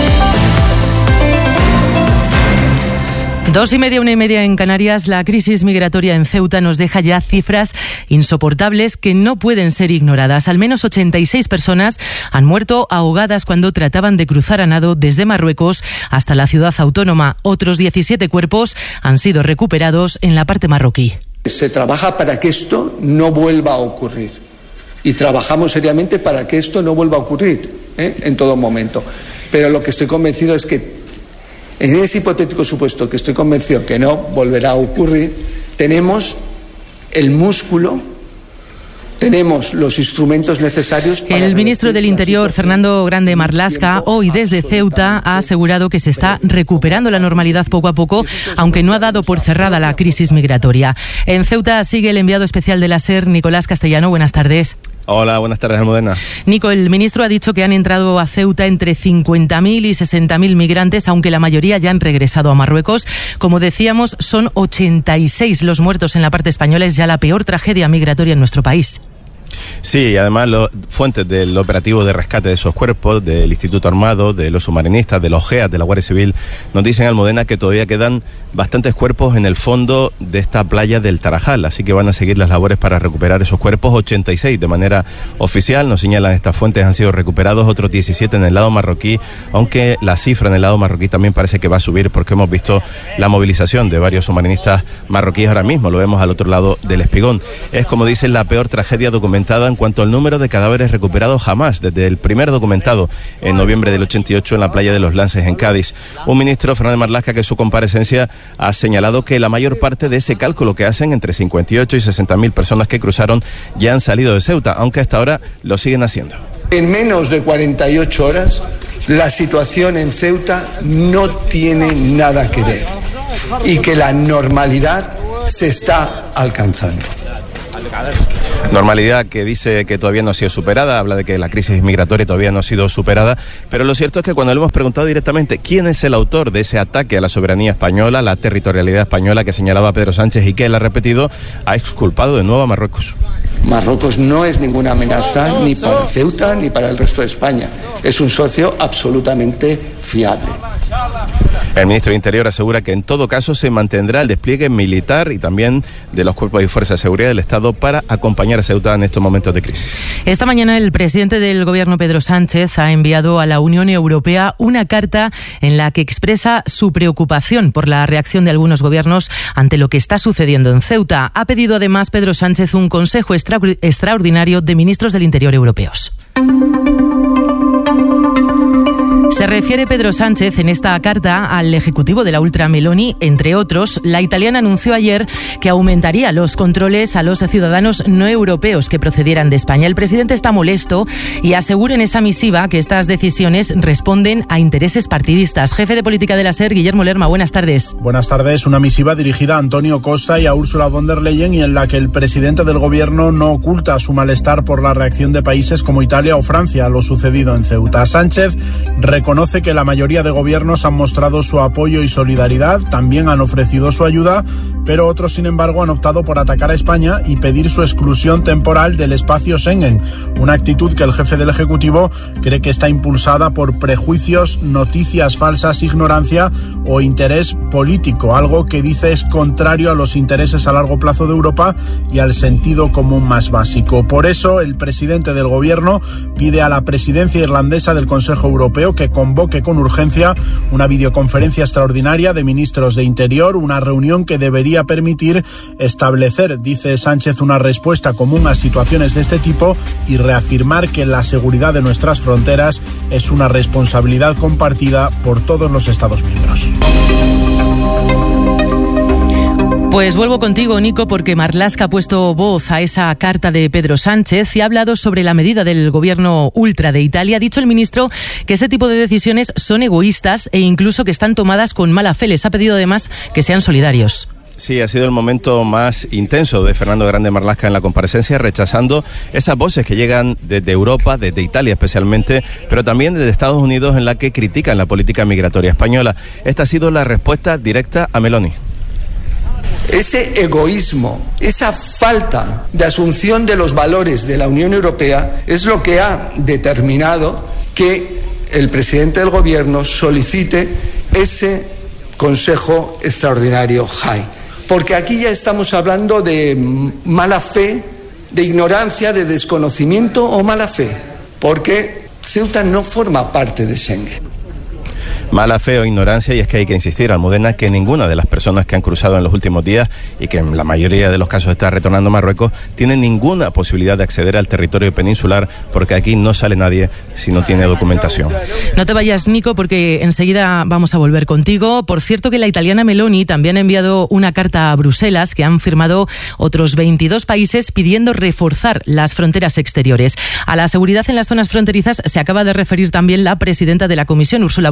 Dos y media, una y media en Canarias. La crisis migratoria en Ceuta nos deja ya cifras insoportables que no pueden ser ignoradas. Al menos ochenta y seis personas han muerto ahogadas cuando trataban de cruzar a nado desde Marruecos hasta la ciudad autónoma. Otros diecisiete cuerpos han sido recuperados en la parte marroquí. Se trabaja para que esto no vuelva a ocurrir. Y trabajamos seriamente para que esto no vuelva a ocurrir, ¿eh? en todo momento. Pero lo que estoy convencido es que en ese hipotético supuesto que estoy convencido que no volverá a ocurrir, tenemos el músculo, tenemos los instrumentos necesarios para... El ministro del Interior, Fernando Grande Marlaska, hoy desde Ceuta ha asegurado que se está recuperando la normalidad poco a poco, aunque no ha dado por cerrada la crisis migratoria. En Ceuta sigue el enviado especial de la SER, Nicolás Castellano. Buenas tardes. Hola, buenas tardes, Almudena. Nico, el ministro ha dicho que han entrado a Ceuta entre cincuenta mil y sesenta mil migrantes, aunque la mayoría ya han regresado a Marruecos. Como decíamos, son ochenta y seis los muertos en la parte española. Es ya la peor tragedia migratoria en nuestro país. Sí, además los fuentes del operativo de rescate de esos cuerpos, del Instituto Armado, de los submarinistas, de los G E A, de la Guardia Civil, nos dicen Almudena que todavía quedan bastantes cuerpos en el fondo de esta playa del Tarajal, así que van a seguir las labores para recuperar esos cuerpos, ochenta y seis de manera oficial, nos señalan estas fuentes, han sido recuperados, otros diecisiete en el lado marroquí, aunque la cifra en el lado marroquí también parece que va a subir porque hemos visto la movilización de varios submarinistas marroquíes ahora mismo, lo vemos al otro lado del Espigón. Es, como dicen, la peor tragedia documentada en cuanto al número de cadáveres recuperados jamás, desde el primer documentado en noviembre del ochenta y ocho en la playa de los Lances en Cádiz. Un ministro, Fernández Marlaska, que en su comparecencia ha señalado que la mayor parte de ese cálculo que hacen, entre cincuenta y ocho y sesenta mil personas que cruzaron, ya han salido de Ceuta, aunque hasta ahora lo siguen haciendo. En menos de cuarenta y ocho horas, la situación en Ceuta no tiene nada que ver y que la normalidad se está alcanzando. Normalidad que dice que todavía no ha sido superada, habla de que la crisis migratoria todavía no ha sido superada, pero lo cierto es que cuando le hemos preguntado directamente quién es el autor de ese ataque a la soberanía española, la territorialidad española que señalaba Pedro Sánchez y que él ha repetido, ha exculpado de nuevo a Marruecos. Marruecos no es ninguna amenaza ni para Ceuta ni para el resto de España. Es un socio absolutamente fiable. El ministro de Interior asegura que en todo caso se mantendrá el despliegue militar y también de los cuerpos y fuerzas de seguridad del Estado para acompañar a Ceuta en estos momentos de crisis. Esta mañana el presidente del Gobierno, Pedro Sánchez, ha enviado a la Unión Europea una carta en la que expresa su preocupación por la reacción de algunos gobiernos ante lo que está sucediendo en Ceuta. Ha pedido además Pedro Sánchez un consejo extra- extraordinario de ministros del Interior europeos. Se refiere Pedro Sánchez en esta carta al ejecutivo de la ultra Meloni. Entre otros, la italiana anunció ayer que aumentaría los controles a los ciudadanos no europeos que procedieran de España. El presidente está molesto y asegura en esa misiva que estas decisiones responden a intereses partidistas. Jefe de política de la SER, Guillermo Lerma, buenas tardes. Buenas tardes. Una misiva dirigida a Antonio Costa y a Ursula von der Leyen y en la que el presidente del gobierno no oculta su malestar por la reacción de países como Italia o Francia a lo sucedido en Ceuta. Sánchez reconoce que la mayoría de gobiernos han mostrado su apoyo y solidaridad, también han ofrecido su ayuda, pero otros, sin embargo, han optado por atacar a España y pedir su exclusión temporal del espacio Schengen, una actitud que el jefe del Ejecutivo cree que está impulsada por prejuicios, noticias falsas, ignorancia o interés político, algo que dice es contrario a los intereses a largo plazo de Europa y al sentido común más básico. Por eso, el presidente del Gobierno pide a la presidencia irlandesa del Consejo Europeo que convoque con urgencia una videoconferencia extraordinaria de ministros de Interior, una reunión que debería permitir establecer, dice Sánchez, una respuesta común a situaciones de este tipo y reafirmar que la seguridad de nuestras fronteras es una responsabilidad compartida por todos los Estados miembros. Pues vuelvo contigo, Nico, porque Marlaska ha puesto voz a esa carta de Pedro Sánchez y ha hablado sobre la medida del gobierno ultra de Italia. Ha dicho el ministro que ese tipo de decisiones son egoístas e incluso que están tomadas con mala fe. Les ha pedido además que sean solidarios. Sí, ha sido el momento más intenso de Fernando Grande Marlaska en la comparecencia, rechazando esas voces que llegan desde Europa, desde Italia especialmente, pero también desde Estados Unidos, en la que critican la política migratoria española. Esta ha sido la respuesta directa a Meloni. Ese egoísmo, esa falta de asunción de los valores de la Unión Europea es lo que ha determinado que el presidente del Gobierno solicite ese Consejo Extraordinario J A I. Porque aquí ya estamos hablando de mala fe, de ignorancia, de desconocimiento o mala fe, porque Ceuta no forma parte de Schengen. Mala fe o ignorancia, y es que hay que insistir, Almudena, que ninguna de las personas que han cruzado en los últimos días y que en la mayoría de los casos está retornando a Marruecos, tiene ninguna posibilidad de acceder al territorio peninsular, porque aquí no sale nadie si no tiene documentación. No te vayas, Nico, porque enseguida vamos a volver contigo. Por cierto, que la italiana Meloni también ha enviado una carta a Bruselas que han firmado otros veintidós países pidiendo reforzar las fronteras exteriores. A la seguridad en las zonas fronterizas se acaba de referir también la presidenta de la Comisión, Ursula von der Leyen.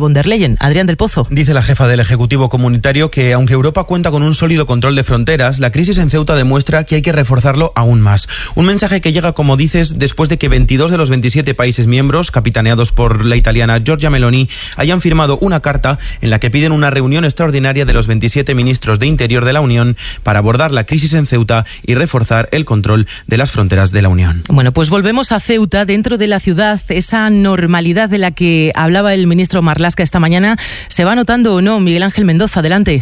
también. Adrián del Pozo. Dice la jefa del Ejecutivo Comunitario que, aunque Europa cuenta con un sólido control de fronteras, la crisis en Ceuta demuestra que hay que reforzarlo aún más. Un mensaje que llega, como dices, después de que veintidós de los veintisiete países miembros, capitaneados por la italiana Giorgia Meloni, hayan firmado una carta en la que piden una reunión extraordinaria de los veintisiete ministros de Interior de la Unión para abordar la crisis en Ceuta y reforzar el control de las fronteras de la Unión. Bueno, pues volvemos a Ceuta. Dentro de la ciudad, esa normalidad de la que hablaba el ministro Marlaska esta mañana, ¿se va notando o no? Miguel Ángel Mendoza, adelante.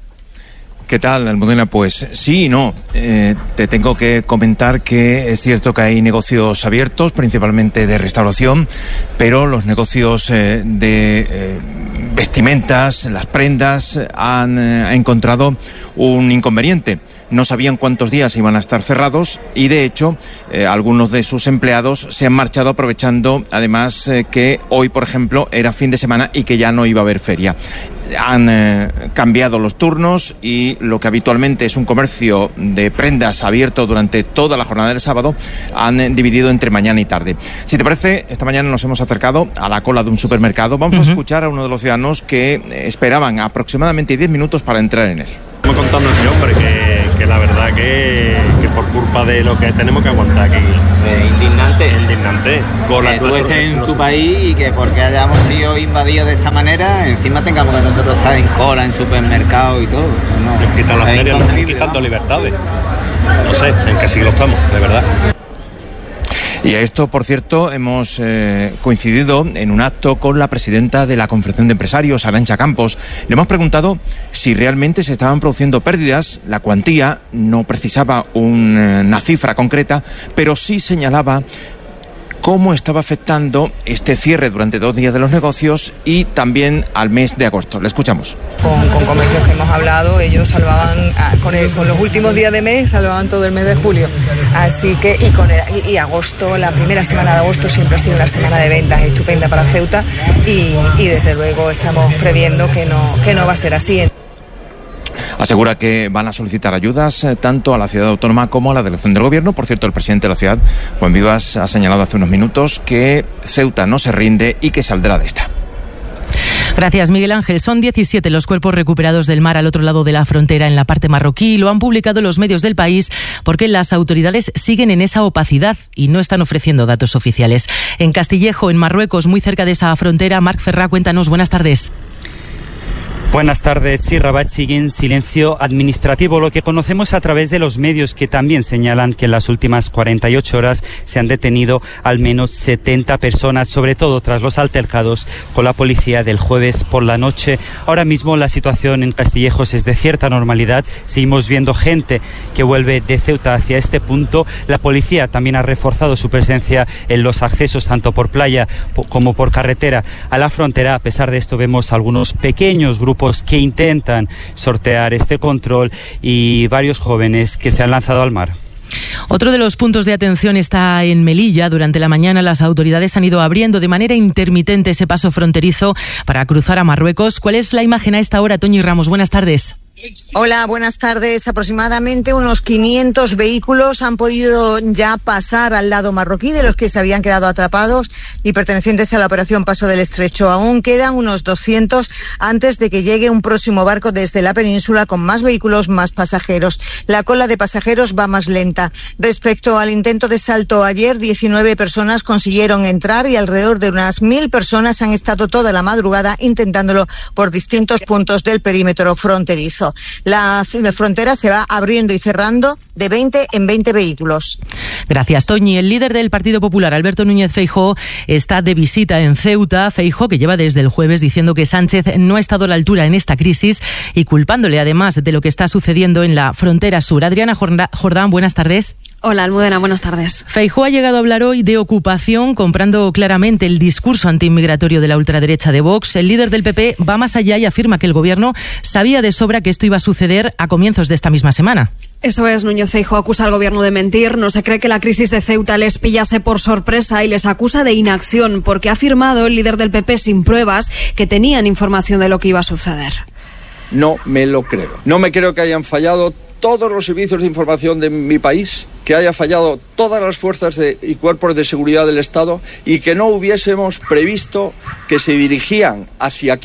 ¿Qué tal, Almudena? Pues sí y no. Eh, te tengo que comentar que es cierto que hay negocios abiertos, principalmente de restauración, pero los negocios eh, de eh, vestimentas, las prendas, han eh, encontrado un inconveniente. No sabían cuántos días iban a estar cerrados y, de hecho, eh, algunos de sus empleados se han marchado aprovechando, además, eh, que hoy, por ejemplo, era fin de semana y que ya no iba a haber feria. Han eh, cambiado los turnos y lo que habitualmente es un comercio de prendas abierto durante toda la jornada del sábado, han eh, dividido entre mañana y tarde. Si te parece, esta mañana nos hemos acercado a la cola de un supermercado. Vamos uh-huh. a escuchar a uno de los ciudadanos que eh, esperaban aproximadamente diez minutos para entrar en él. Estamos contando este hombre que, que la verdad que, que por culpa de lo que tenemos que aguantar aquí. Eh, indignante. Indignante. Con que tú estés en tu país y que porque hayamos sido invadidos de esta manera, encima tengamos que nosotros estar en cola, en supermercados y todo. No, nos quitan las ferias, nos están quitando libertades. No sé en qué siglo estamos, de verdad. Y a esto, por cierto, hemos eh, coincidido en un acto con la presidenta de la Confederación de Empresarios, Arantxa Campos. Le hemos preguntado si realmente se estaban produciendo pérdidas. La cuantía no precisaba una cifra concreta, pero sí señalaba cómo estaba afectando este cierre durante dos días de los negocios y también al mes de agosto. Le escuchamos. Con, con comercios que hemos hablado, ellos salvaban, con, el, con los últimos días de mes, salvaban todo el mes de julio. Así que, y, con el, y, y agosto, la primera semana de agosto siempre ha sido una semana de ventas estupenda para Ceuta y, y desde luego estamos previendo que no, que no va a ser así. Asegura que van a solicitar ayudas eh, tanto a la ciudad autónoma como a la delegación del gobierno. Por cierto, el presidente de la ciudad, Juan Vivas, ha señalado hace unos minutos que Ceuta no se rinde y que saldrá de esta. Gracias, Miguel Ángel. Son diecisiete los cuerpos recuperados del mar al otro lado de la frontera, en la parte marroquí. Lo han publicado los medios del país porque las autoridades siguen en esa opacidad y no están ofreciendo datos oficiales. En Castillejo, en Marruecos, muy cerca de esa frontera, Marc Ferrá, cuéntanos. Buenas tardes. Buenas tardes. Sí, Rabat sigue en silencio administrativo, lo que conocemos a través de los medios, que también señalan que en las últimas cuarenta y ocho horas se han detenido al menos setenta personas, sobre todo tras los altercados con la policía del jueves por la noche. Ahora mismo la situación en Castillejos es de cierta normalidad. Seguimos viendo gente que vuelve de Ceuta hacia este punto. La policía también ha reforzado su presencia en los accesos, tanto por playa como por carretera, a la frontera. A pesar de esto, vemos algunos pequeños grupos que intentan sortear este control y varios jóvenes que se han lanzado al mar. Otro de los puntos de atención está en Melilla. Durante la mañana las autoridades han ido abriendo de manera intermitente ese paso fronterizo para cruzar a Marruecos. ¿Cuál es la imagen a esta hora, Toñi Ramos? Buenas tardes. Hola, buenas tardes. Aproximadamente unos quinientos vehículos han podido ya pasar al lado marroquí, de los que se habían quedado atrapados y pertenecientes a la operación Paso del Estrecho. Aún quedan unos doscientos antes de que llegue un próximo barco desde la península con más vehículos, más pasajeros. La cola de pasajeros va más lenta. Respecto al intento de salto ayer, diecinueve personas consiguieron entrar y alrededor de unas mil personas han estado toda la madrugada intentándolo por distintos puntos del perímetro fronterizo. La frontera se va abriendo y cerrando de veinte en veinte vehículos. Gracias, Toñi. El líder del Partido Popular, Alberto Núñez Feijóo, está de visita en Ceuta. Feijóo, que lleva desde el jueves diciendo que Sánchez no ha estado a la altura en esta crisis y culpándole además de lo que está sucediendo en la frontera sur. Adriana Jordán, buenas tardes. Hola, Almudena, buenas tardes. Feijóo ha llegado a hablar hoy de ocupación, comprando claramente el discurso antiinmigratorio de la ultraderecha de Vox. El líder del P P va más allá y afirma que el gobierno sabía de sobra que esto iba a suceder a comienzos de esta misma semana. Eso es, Núñez Feijóo acusa al gobierno de mentir. No se cree que la crisis de Ceuta les pillase por sorpresa y les acusa de inacción, porque ha afirmado el líder del P P sin pruebas que tenían información de lo que iba a suceder. No me lo creo. No me creo que hayan fallado todos los servicios de información de mi país, que haya fallado todas las fuerzas de, y cuerpos de seguridad del Estado y que no hubiésemos previsto que se dirigían hacia aquí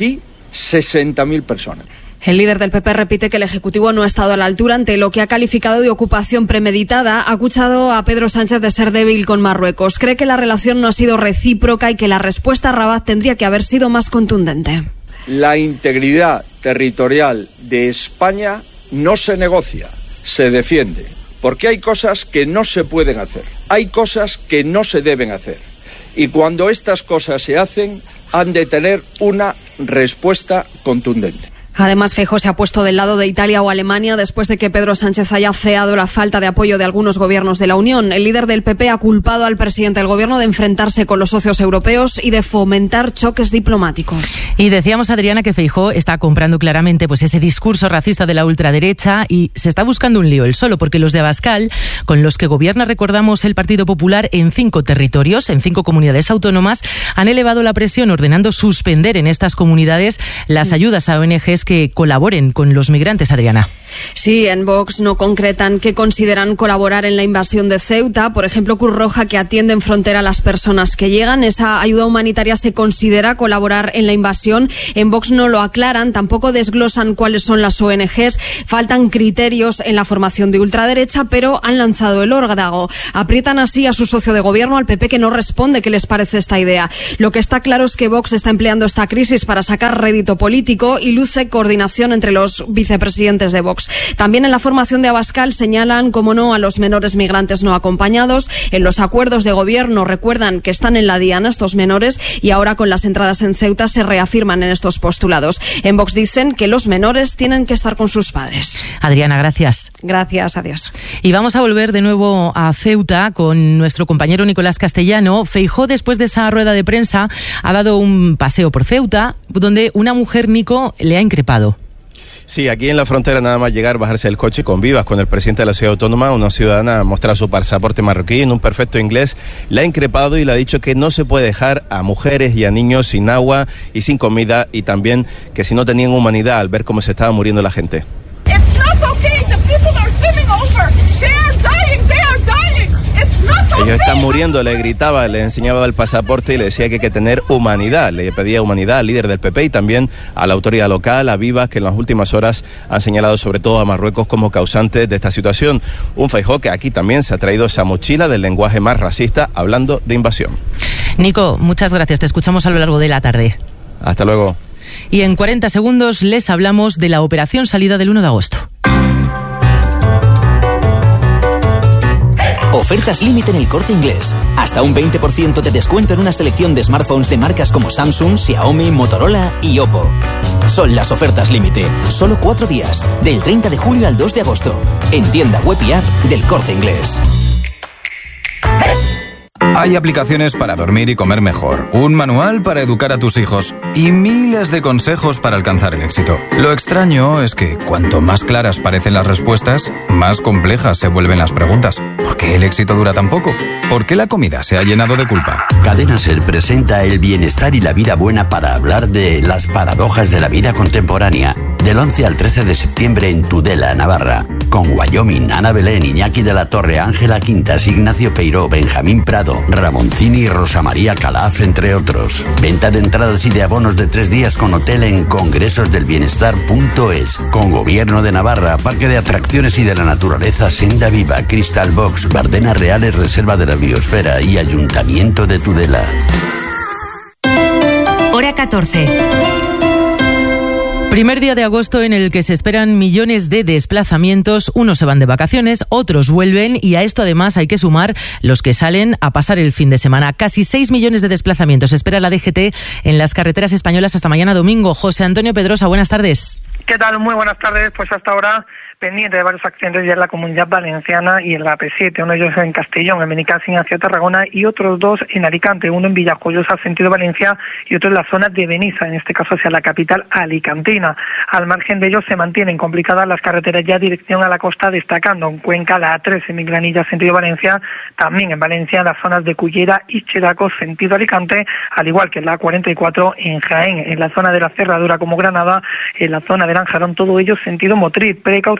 sesenta mil personas. El líder del P P repite que el Ejecutivo no ha estado a la altura ante lo que ha calificado de ocupación premeditada. Ha acusado a Pedro Sánchez de ser débil con Marruecos. Cree que la relación no ha sido recíproca y que la respuesta a Rabat tendría que haber sido más contundente. La integridad territorial de España no se negocia, se defiende. Porque hay cosas que no se pueden hacer, hay cosas que no se deben hacer. Y cuando estas cosas se hacen, han de tener una respuesta contundente. Además, Feijóo se ha puesto del lado de Italia o Alemania después de que Pedro Sánchez haya afeado la falta de apoyo de algunos gobiernos de la Unión. El líder del P P ha culpado al presidente del gobierno de enfrentarse con los socios europeos y de fomentar choques diplomáticos. Y decíamos, Adriana, que Feijóo está comprando claramente pues ese discurso racista de la ultraderecha y se está buscando un lío él solo, porque los de Abascal, con los que gobierna, recordamos, el Partido Popular en cinco territorios, en cinco comunidades autónomas, han elevado la presión ordenando suspender en estas comunidades las ayudas a O N Ges que colaboren con los migrantes, Adriana. Sí, en Vox no concretan que consideran colaborar en la invasión de Ceuta. Por ejemplo, Cruz Roja, que atiende en frontera a las personas que llegan. Esa ayuda humanitaria se considera colaborar en la invasión. En Vox no lo aclaran, tampoco desglosan cuáles son las O N Ges. Faltan criterios en la formación de ultraderecha, pero han lanzado el órdago. Aprietan así a su socio de gobierno, al P P, que no responde qué les parece esta idea. Lo que está claro es que Vox está empleando esta crisis para sacar rédito político y luce coordinación entre los vicepresidentes de Vox. También en la formación de Abascal señalan, como no, a los menores migrantes no acompañados. En los acuerdos de gobierno recuerdan que están en la diana estos menores y ahora con las entradas en Ceuta se reafirman en estos postulados. En Vox dicen que los menores tienen que estar con sus padres. Adriana, gracias. Gracias, adiós. Y vamos a volver de nuevo a Ceuta con nuestro compañero Nicolás Castellano. Feijóo, después de esa rueda de prensa, ha dado un paseo por Ceuta, donde una mujer, Nico, le ha increpado. Sí, aquí en la frontera nada más llegar, bajarse del coche con vivas con el presidente de la ciudad autónoma, una ciudadana muestra su pasaporte marroquí en un perfecto inglés, le ha increpado y le ha dicho que no se puede dejar a mujeres y a niños sin agua y sin comida, y también que si no tenían humanidad al ver cómo se estaba muriendo la gente. Ellos están muriendo, le gritaba, le enseñaba el pasaporte y le decía que hay que tener humanidad. Le pedía humanidad al líder del P P y también a la autoridad local, a Vivas, que en las últimas horas han señalado sobre todo a Marruecos como causante de esta situación. Un Feijóo que aquí también se ha traído esa mochila del lenguaje más racista, hablando de invasión. Nico, muchas gracias. Te escuchamos a lo largo de la tarde. Hasta luego. Y en cuarenta segundos les hablamos de la operación salida del uno de agosto. Ofertas límite en El Corte Inglés. Hasta un veinte por ciento de descuento en una selección de smartphones de marcas como Samsung, Xiaomi, Motorola y Oppo. Son las ofertas límite. Solo cuatro días. Del treinta de julio al dos de agosto. En tienda web y app del Corte Inglés. Hay aplicaciones para dormir y comer mejor, un manual para educar a tus hijos y miles de consejos para alcanzar el éxito. Lo extraño es que cuanto más claras parecen las respuestas, más complejas se vuelven las preguntas. ¿Por qué el éxito dura tan poco? ¿Por qué la comida se ha llenado de culpa? Cadena Ser presenta el bienestar y la vida buena para hablar de las paradojas de la vida contemporánea. Del once al trece de septiembre en Tudela, Navarra. Con Wyoming, Ana Belén, Iñaki de la Torre, Ángela Quintas, Ignacio Peiró, Benjamín Prado, Ramoncini y Rosa María Calaf, entre otros. Venta de entradas y de abonos de tres días con hotel en congresos del bienestar punto es. Con Gobierno de Navarra, Parque de Atracciones y de la Naturaleza, Senda Viva, Crystal Box, Bardenas Reales, Reserva de la Biosfera y Ayuntamiento de Tudela. Hora catorce. Primer día de agosto en el que se esperan millones de desplazamientos. Unos se van de vacaciones, otros vuelven y a esto además hay que sumar los que salen a pasar el fin de semana. Casi seis millones de desplazamientos espera la D G T en las carreteras españolas hasta mañana domingo. José Antonio Pedrosa, buenas tardes. ¿Qué tal? Muy buenas tardes. Pues hasta ahora pendiente de varios accidentes ya en la Comunidad Valenciana y en la A P siete, uno de ellos en Castellón, en Benicàssim hacia Tarragona, y otros dos en Alicante, uno en Villajoyosa, sentido Valencia, y otro en la zona de Benissa, en este caso hacia la capital alicantina. Al margen de ellos se mantienen complicadas las carreteras ya dirección a la costa, destacando en Cuenca la A tres en Migranilla, sentido Valencia, también en Valencia, en las zonas de Cullera y Cheraco, sentido Alicante, al igual que en la A cuarenta y cuatro en Jaén, en la zona de la Cerradura como Granada, en la zona de Lanjarón, todo ello sentido Motril. Precaución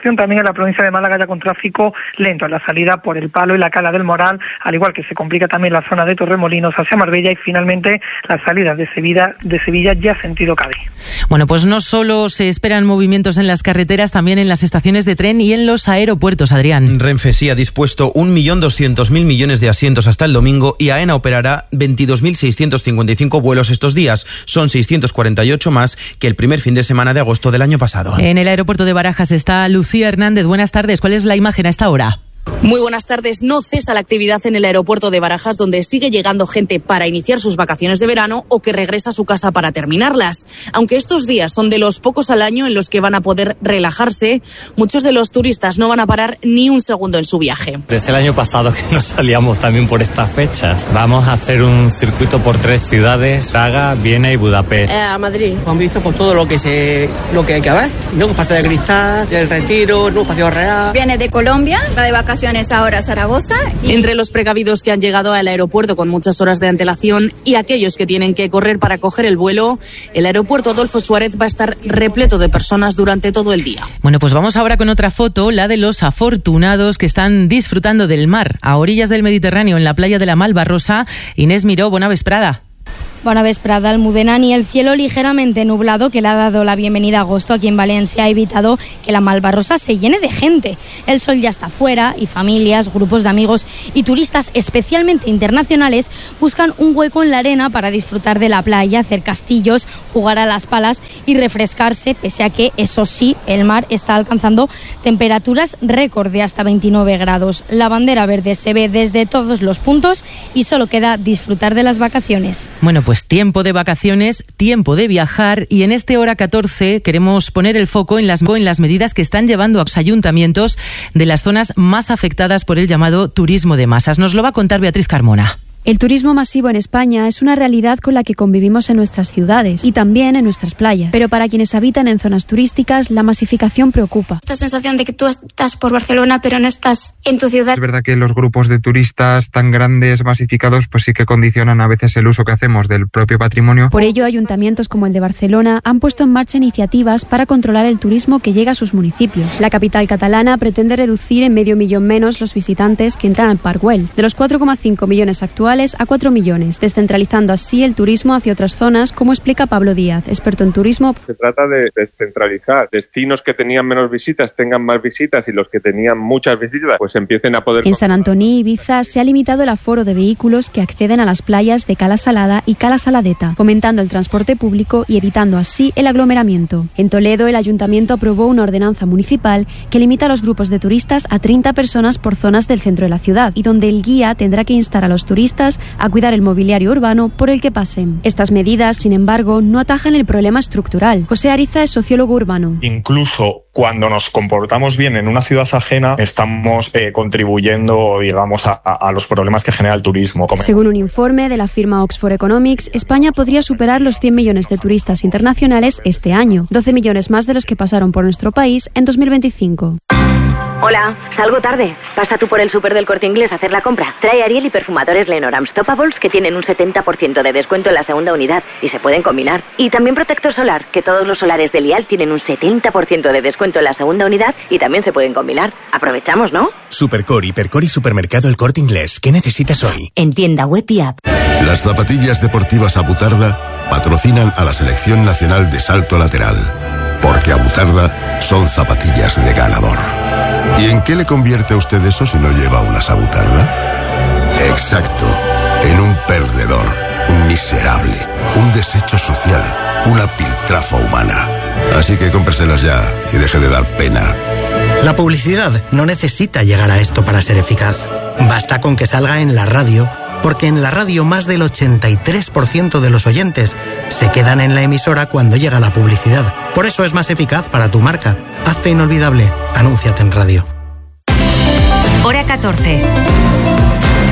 situación también en la provincia de Málaga, ya con tráfico lento en la salida por el Palo y la Cala del Moral, al igual que se complica también la zona de Torremolinos hacia Marbella y finalmente la salida de Sevilla, de Sevilla ya sentido Cádiz. Bueno, pues no solo se esperan movimientos en las carreteras, también en las estaciones de tren y en los aeropuertos, Adrián. Renfe sí ha dispuesto un millón doscientos mil millones de asientos hasta el domingo y AENA operará veintidós mil seiscientos cincuenta y cinco vuelos estos días. Son seiscientos cuarenta y ocho más que el primer fin de semana de agosto del año pasado. En el aeropuerto de Barajas está Lucía Hernández. Buenas tardes. ¿Cuál es la imagen a esta hora? Muy buenas tardes. No cesa la actividad en el aeropuerto de Barajas, donde sigue llegando gente para iniciar sus vacaciones de verano o que regresa a su casa para terminarlas. Aunque estos días son de los pocos al año en los que van a poder relajarse, muchos de los turistas no van a parar ni un segundo en su viaje. Desde el año pasado que nos salíamos también por estas fechas. Vamos a hacer un circuito por tres ciudades: Praga, Viena y Budapest. Eh, a Madrid. Han visto por todo lo que se, lo que hay que ver. Nuevo Paseo de Cristal, el Retiro, nuevo Paseo Real. Viene de Colombia, va de vacaciones ahora a Zaragoza. Y... Entre los precavidos que han llegado al aeropuerto con muchas horas de antelación y aquellos que tienen que correr para coger el vuelo, el aeropuerto Adolfo Suárez va a estar repleto de personas durante todo el día. Bueno, pues vamos ahora con otra foto, la de los afortunados que están disfrutando del mar a orillas del Mediterráneo en la playa de la Malvarrosa. Inés Miró, bona vesprada. Bona vesprada, Almudena. Ni el cielo ligeramente nublado que le ha dado la bienvenida a agosto aquí en Valencia ha evitado que la Malvarrosa se llene de gente. El sol ya está fuera y familias, grupos de amigos y turistas, especialmente internacionales, buscan un hueco en la arena para disfrutar de la playa, hacer castillos, jugar a las palas y refrescarse, pese a que, eso sí, el mar está alcanzando temperaturas récord de hasta veintinueve grados. La bandera verde se ve desde todos los puntos y solo queda disfrutar de las vacaciones. Bueno, pues tiempo de vacaciones, tiempo de viajar, y en este hora catorce queremos poner el foco en las, en las medidas que están llevando a los ayuntamientos de las zonas más afectadas por el llamado turismo de masas. Nos lo va a contar Beatriz Carmona. El turismo masivo en España es una realidad con la que convivimos en nuestras ciudades y también en nuestras playas. Pero para quienes habitan en zonas turísticas, la masificación preocupa. Esta sensación de que tú estás por Barcelona, pero no estás en tu ciudad. Es verdad que los grupos de turistas tan grandes, masificados, pues sí que condicionan a veces el uso que hacemos del propio patrimonio. Por ello, ayuntamientos como el de Barcelona han puesto en marcha iniciativas para controlar el turismo que llega a sus municipios. La capital catalana pretende reducir en medio millón menos los visitantes que entran al Parc Güell, de los cuatro coma cinco millones actuales a cuatro millones, descentralizando así el turismo hacia otras zonas, como explica Pablo Díaz, experto en turismo. Se trata de descentralizar. Destinos que tenían menos visitas tengan más visitas y los que tenían muchas visitas pues empiecen a poder... En San Antoni y Ibiza se ha limitado el aforo de vehículos que acceden a las playas de Cala Salada y Cala Saladeta, fomentando el transporte público y evitando así el aglomeramiento. En Toledo, el ayuntamiento aprobó una ordenanza municipal que limita a los grupos de turistas a treinta personas por zonas del centro de la ciudad y donde el guía tendrá que instar a los turistas a cuidar el mobiliario urbano por el que pasen. Estas medidas, sin embargo, no atajan el problema estructural. José Ariza es sociólogo urbano. Incluso cuando nos comportamos bien en una ciudad ajena, estamos eh, contribuyendo, digamos, a, a los problemas que genera el turismo. Según un informe de la firma Oxford Economics, España podría superar los cien millones de turistas internacionales este año, doce millones más de los que pasaron por nuestro país en dos mil veinticinco. Hola, salgo tarde. Pasa tú por el súper del Corte Inglés a hacer la compra. Trae Ariel y perfumadores Lenormand Stoppables que tienen un setenta por ciento de descuento en la segunda unidad y se pueden combinar. Y también protector solar, que todos los solares de Lial tienen un setenta por ciento de descuento en la segunda unidad y también se pueden combinar. Aprovechamos, ¿no? Supercore, Hipercore y Supermercado El Corte Inglés. ¿Qué necesitas hoy? En tienda web y app. Las zapatillas deportivas Abutarda patrocinan a la Selección Nacional de Salto Lateral. Porque Abutarda son zapatillas de ganador. ¿Y en qué le convierte a usted eso si no lleva una Abutarda? Exacto, en un perdedor, un miserable, un desecho social, una piltrafa humana. Así que cómpreselas ya y deje de dar pena. La publicidad no necesita llegar a esto para ser eficaz. Basta con que salga en la radio, porque en la radio más del ochenta y tres por ciento de los oyentes se quedan en la emisora cuando llega la publicidad. Por eso es más eficaz para tu marca. Hazte inolvidable. Anúnciate en radio. Hora catorce.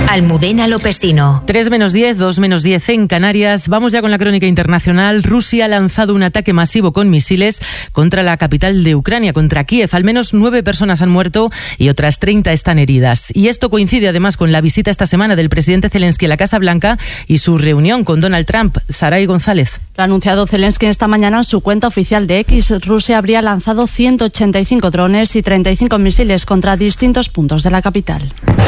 Almudena Lopesino. tres menos diez, dos menos diez en Canarias. Vamos ya con la crónica internacional. Rusia ha lanzado un ataque masivo con misiles contra la capital de Ucrania, contra Kiev. Al menos nueve personas han muerto y otras treinta están heridas. Y esto coincide además con la visita esta semana del presidente Zelensky a la Casa Blanca y su reunión con Donald Trump. Saray González. Lo ha anunciado Zelensky esta mañana en su cuenta oficial de X. Rusia habría lanzado ciento ochenta y cinco drones y treinta y cinco misiles contra distintos puntos de la capital.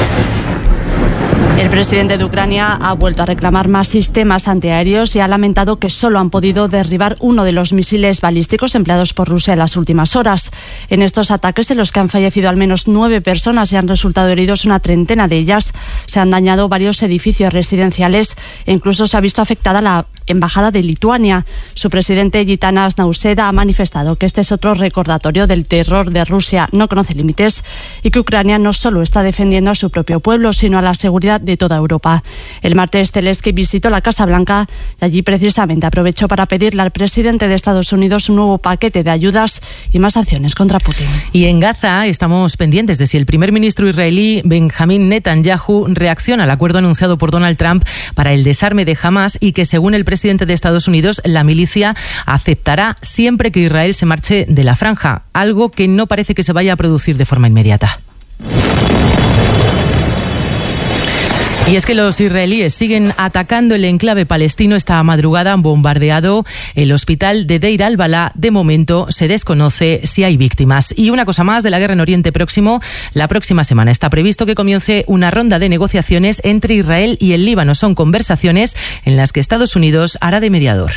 El presidente de Ucrania ha vuelto a reclamar más sistemas antiaéreos y ha lamentado que solo han podido derribar uno de los misiles balísticos empleados por Rusia en las últimas horas. En estos ataques, en los que han fallecido al menos nueve personas y han resultado heridos una treintena de ellas, se han dañado varios edificios residenciales e incluso se ha visto afectada la embajada de Lituania. Su presidente, Gitanas Nauseda, ha manifestado que este es otro recordatorio del terror de Rusia, no conoce límites, y que Ucrania no solo está defendiendo a su propio pueblo, sino a la seguridad de toda Europa. El martes Zelensky visitó la Casa Blanca y allí precisamente aprovechó para pedirle al presidente de Estados Unidos un nuevo paquete de ayudas y más sanciones contra Putin. Y en Gaza estamos pendientes de si el primer ministro israelí Benjamín Netanyahu reacciona al acuerdo anunciado por Donald Trump para el desarme de Hamás y que, según el presidente de Estados Unidos, la milicia aceptará siempre que Israel se marche de la franja, algo que no parece que se vaya a producir de forma inmediata. Y es que los israelíes siguen atacando el enclave palestino. Esta madrugada han bombardeado el hospital de Deir al-Balá. De momento se desconoce si hay víctimas. Y una cosa más de la guerra en Oriente Próximo. La próxima semana está previsto que comience una ronda de negociaciones entre Israel y el Líbano. Son conversaciones en las que Estados Unidos hará de mediador.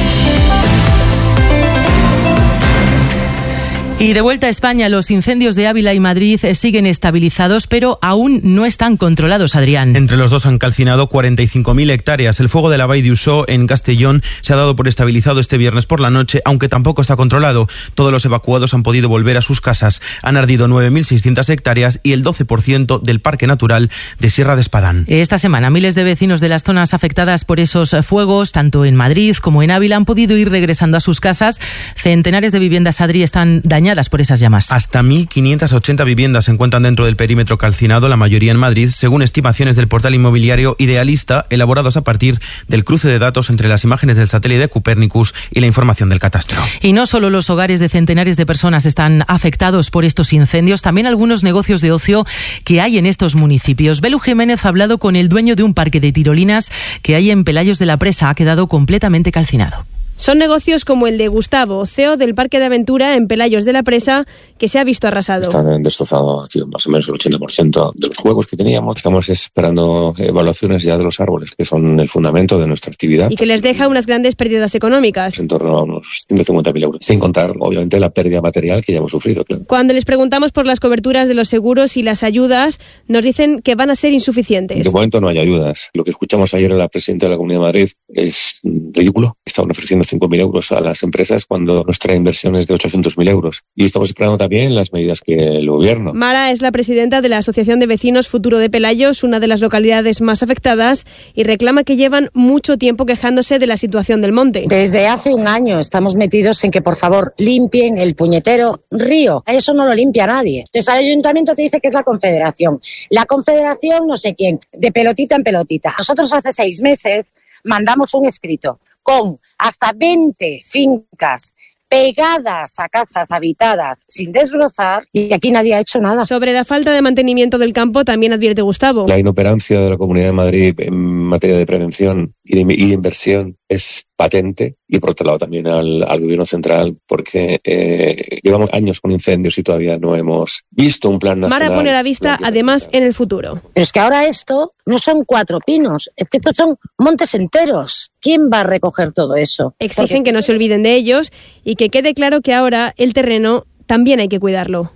Y de vuelta a España, los incendios de Ávila y Madrid siguen estabilizados, pero aún no están controlados, Adrián. Entre los dos han calcinado cuarenta y cinco mil hectáreas. El fuego de la Vall d'Uixó en Castellón se ha dado por estabilizado este viernes por la noche, aunque tampoco está controlado. Todos los evacuados han podido volver a sus casas. Han ardido nueve mil seiscientas hectáreas y el doce por ciento del Parque Natural de Sierra de Espadán. Esta semana, miles de vecinos de las zonas afectadas por esos fuegos, tanto en Madrid como en Ávila, han podido ir regresando a sus casas. Centenares de viviendas, Adri, están dañadas por esas llamas. Hasta mil quinientas ochenta viviendas se encuentran dentro del perímetro calcinado, la mayoría en Madrid, según estimaciones del portal inmobiliario Idealista, elaborados a partir del cruce de datos entre las imágenes del satélite de Copernicus y la información del catastro. Y no solo los hogares de centenares de personas están afectados por estos incendios, también algunos negocios de ocio que hay en estos municipios. Belu Jiménez ha hablado con el dueño de un parque de tirolinas que hay en Pelayos de la Presa. Ha quedado completamente calcinado. Son negocios como el de Gustavo, C E O del Parque de Aventura en Pelayos de la Presa, que se ha visto arrasado. Están destrozados más o menos el ochenta por ciento de los juegos que teníamos. Estamos esperando evaluaciones ya de los árboles, que son el fundamento de nuestra actividad. Y que les deja unas grandes pérdidas económicas. En torno a unos ciento cincuenta mil euros, sin contar, obviamente, la pérdida material que ya hemos sufrido. Claro. Cuando les preguntamos por las coberturas de los seguros y las ayudas, nos dicen que van a ser insuficientes. De momento no hay ayudas. Lo que escuchamos ayer a la presidenta de la Comunidad de Madrid es ridículo. Estaban ofreciendo cinco mil euros a las empresas cuando nuestra inversión es de ochocientos mil euros. Y estamos esperando también las medidas que el gobierno. Mara es la presidenta de la Asociación de Vecinos Futuro de Pelayos, una de las localidades más afectadas, y reclama que llevan mucho tiempo quejándose de la situación del monte. Desde hace un año estamos metidos en que, por favor, limpien el puñetero río. Eso no lo limpia nadie. Entonces el ayuntamiento te dice que es la Confederación. La Confederación no sé quién, de pelotita en pelotita. Nosotros hace seis meses mandamos un escrito con hasta veinte fincas pegadas a casas habitadas sin desbrozar, y aquí nadie ha hecho nada. Sobre la falta de mantenimiento del campo también advierte Gustavo. La inoperancia de la Comunidad de Madrid en materia de prevención y de, y de inversión es patente, y por otro lado también al, al gobierno central, porque eh, llevamos años con incendios y todavía no hemos visto un plan nacional. Mara pone la vista además en el futuro. Pero es que ahora esto no son cuatro pinos, es que estos son montes enteros. ¿Quién va a recoger todo eso? Exigen que no se olviden de ellos y que quede claro que ahora el terreno también hay que cuidarlo.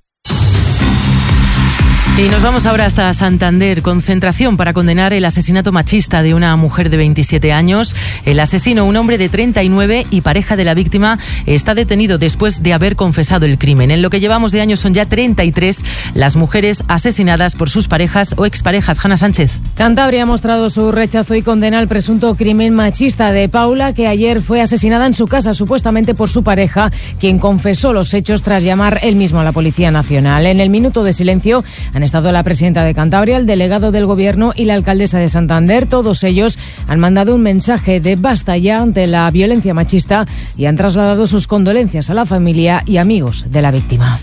Y nos vamos ahora hasta Santander. Concentración para condenar el asesinato machista de una mujer de veintisiete años. El asesino, un hombre de treinta y nueve y pareja de la víctima, está detenido después de haber confesado el crimen. En lo que llevamos de años son ya treinta y tres las mujeres asesinadas por sus parejas o exparejas. Hanna Sánchez. Cantabria ha mostrado su rechazo y condena el presunto crimen machista de Paula, que ayer fue asesinada en su casa, supuestamente por su pareja, quien confesó los hechos tras llamar él mismo a la Policía Nacional. En el minuto de silencio han estado la presidenta de Cantabria, el delegado del Gobierno y la alcaldesa de Santander. Todos ellos han mandado un mensaje de basta ya ante la violencia machista y han trasladado sus condolencias a la familia y amigos de la víctima.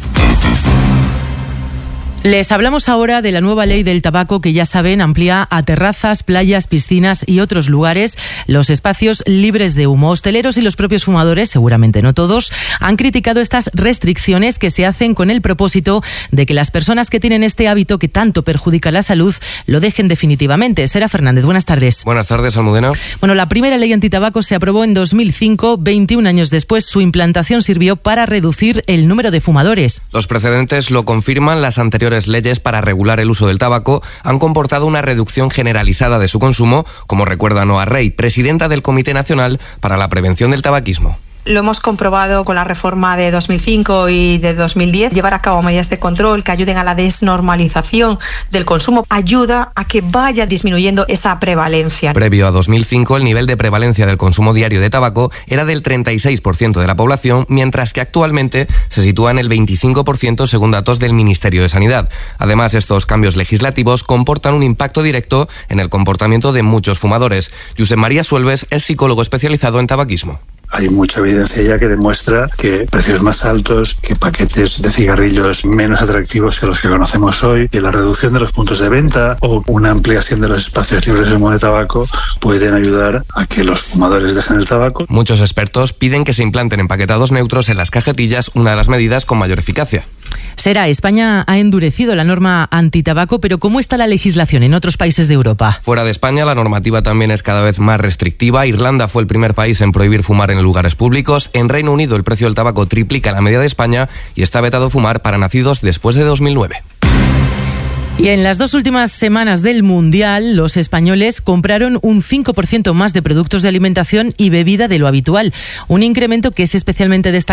Les hablamos ahora de la nueva ley del tabaco que, ya saben, amplía a terrazas, playas, piscinas y otros lugares los espacios libres de humo. Hosteleros y los propios fumadores, seguramente no todos, han criticado estas restricciones que se hacen con el propósito de que las personas que tienen este hábito que tanto perjudica la salud lo dejen definitivamente. Sera Fernández, buenas tardes. Buenas tardes, Almudena. Bueno, la primera ley antitabaco se aprobó en dos mil cinco. veintiún años después, su implantación sirvió para reducir el número de fumadores. Los precedentes lo confirman. Las anteriores leyes para regular el uso del tabaco han comportado una reducción generalizada de su consumo, como recuerda Noa Rey, presidenta del Comité Nacional para la Prevención del Tabaquismo. Lo hemos comprobado con la reforma de dos mil cinco y de dos mil diez. Llevar a cabo medidas de control que ayuden a la desnormalización del consumo ayuda a que vaya disminuyendo esa prevalencia. Previo a dos mil cinco, el nivel de prevalencia del consumo diario de tabaco era del treinta y seis por ciento de la población, mientras que actualmente se sitúa en el veinticinco por ciento según datos del Ministerio de Sanidad. Además, estos cambios legislativos comportan un impacto directo en el comportamiento de muchos fumadores. Josep María Suelves es psicólogo especializado en tabaquismo. Hay mucha evidencia ya que demuestra que precios más altos, que paquetes de cigarrillos menos atractivos que los que conocemos hoy, y la reducción de los puntos de venta o una ampliación de los espacios libres de humo de tabaco pueden ayudar a que los fumadores dejen el tabaco. Muchos expertos piden que se implanten empaquetados neutros en las cajetillas, una de las medidas con mayor eficacia. Sera, España ha endurecido la norma antitabaco, pero ¿cómo está la legislación en otros países de Europa? Fuera de España, la normativa también es cada vez más restrictiva. Irlanda fue el primer país en prohibir fumar en lugares públicos. En Reino Unido, el precio del tabaco triplica la media de España y está vetado fumar para nacidos después de dos mil nueve. Y en las dos últimas semanas del Mundial, los españoles compraron un cinco por ciento más de productos de alimentación y bebida de lo habitual, un incremento que es especialmente destacado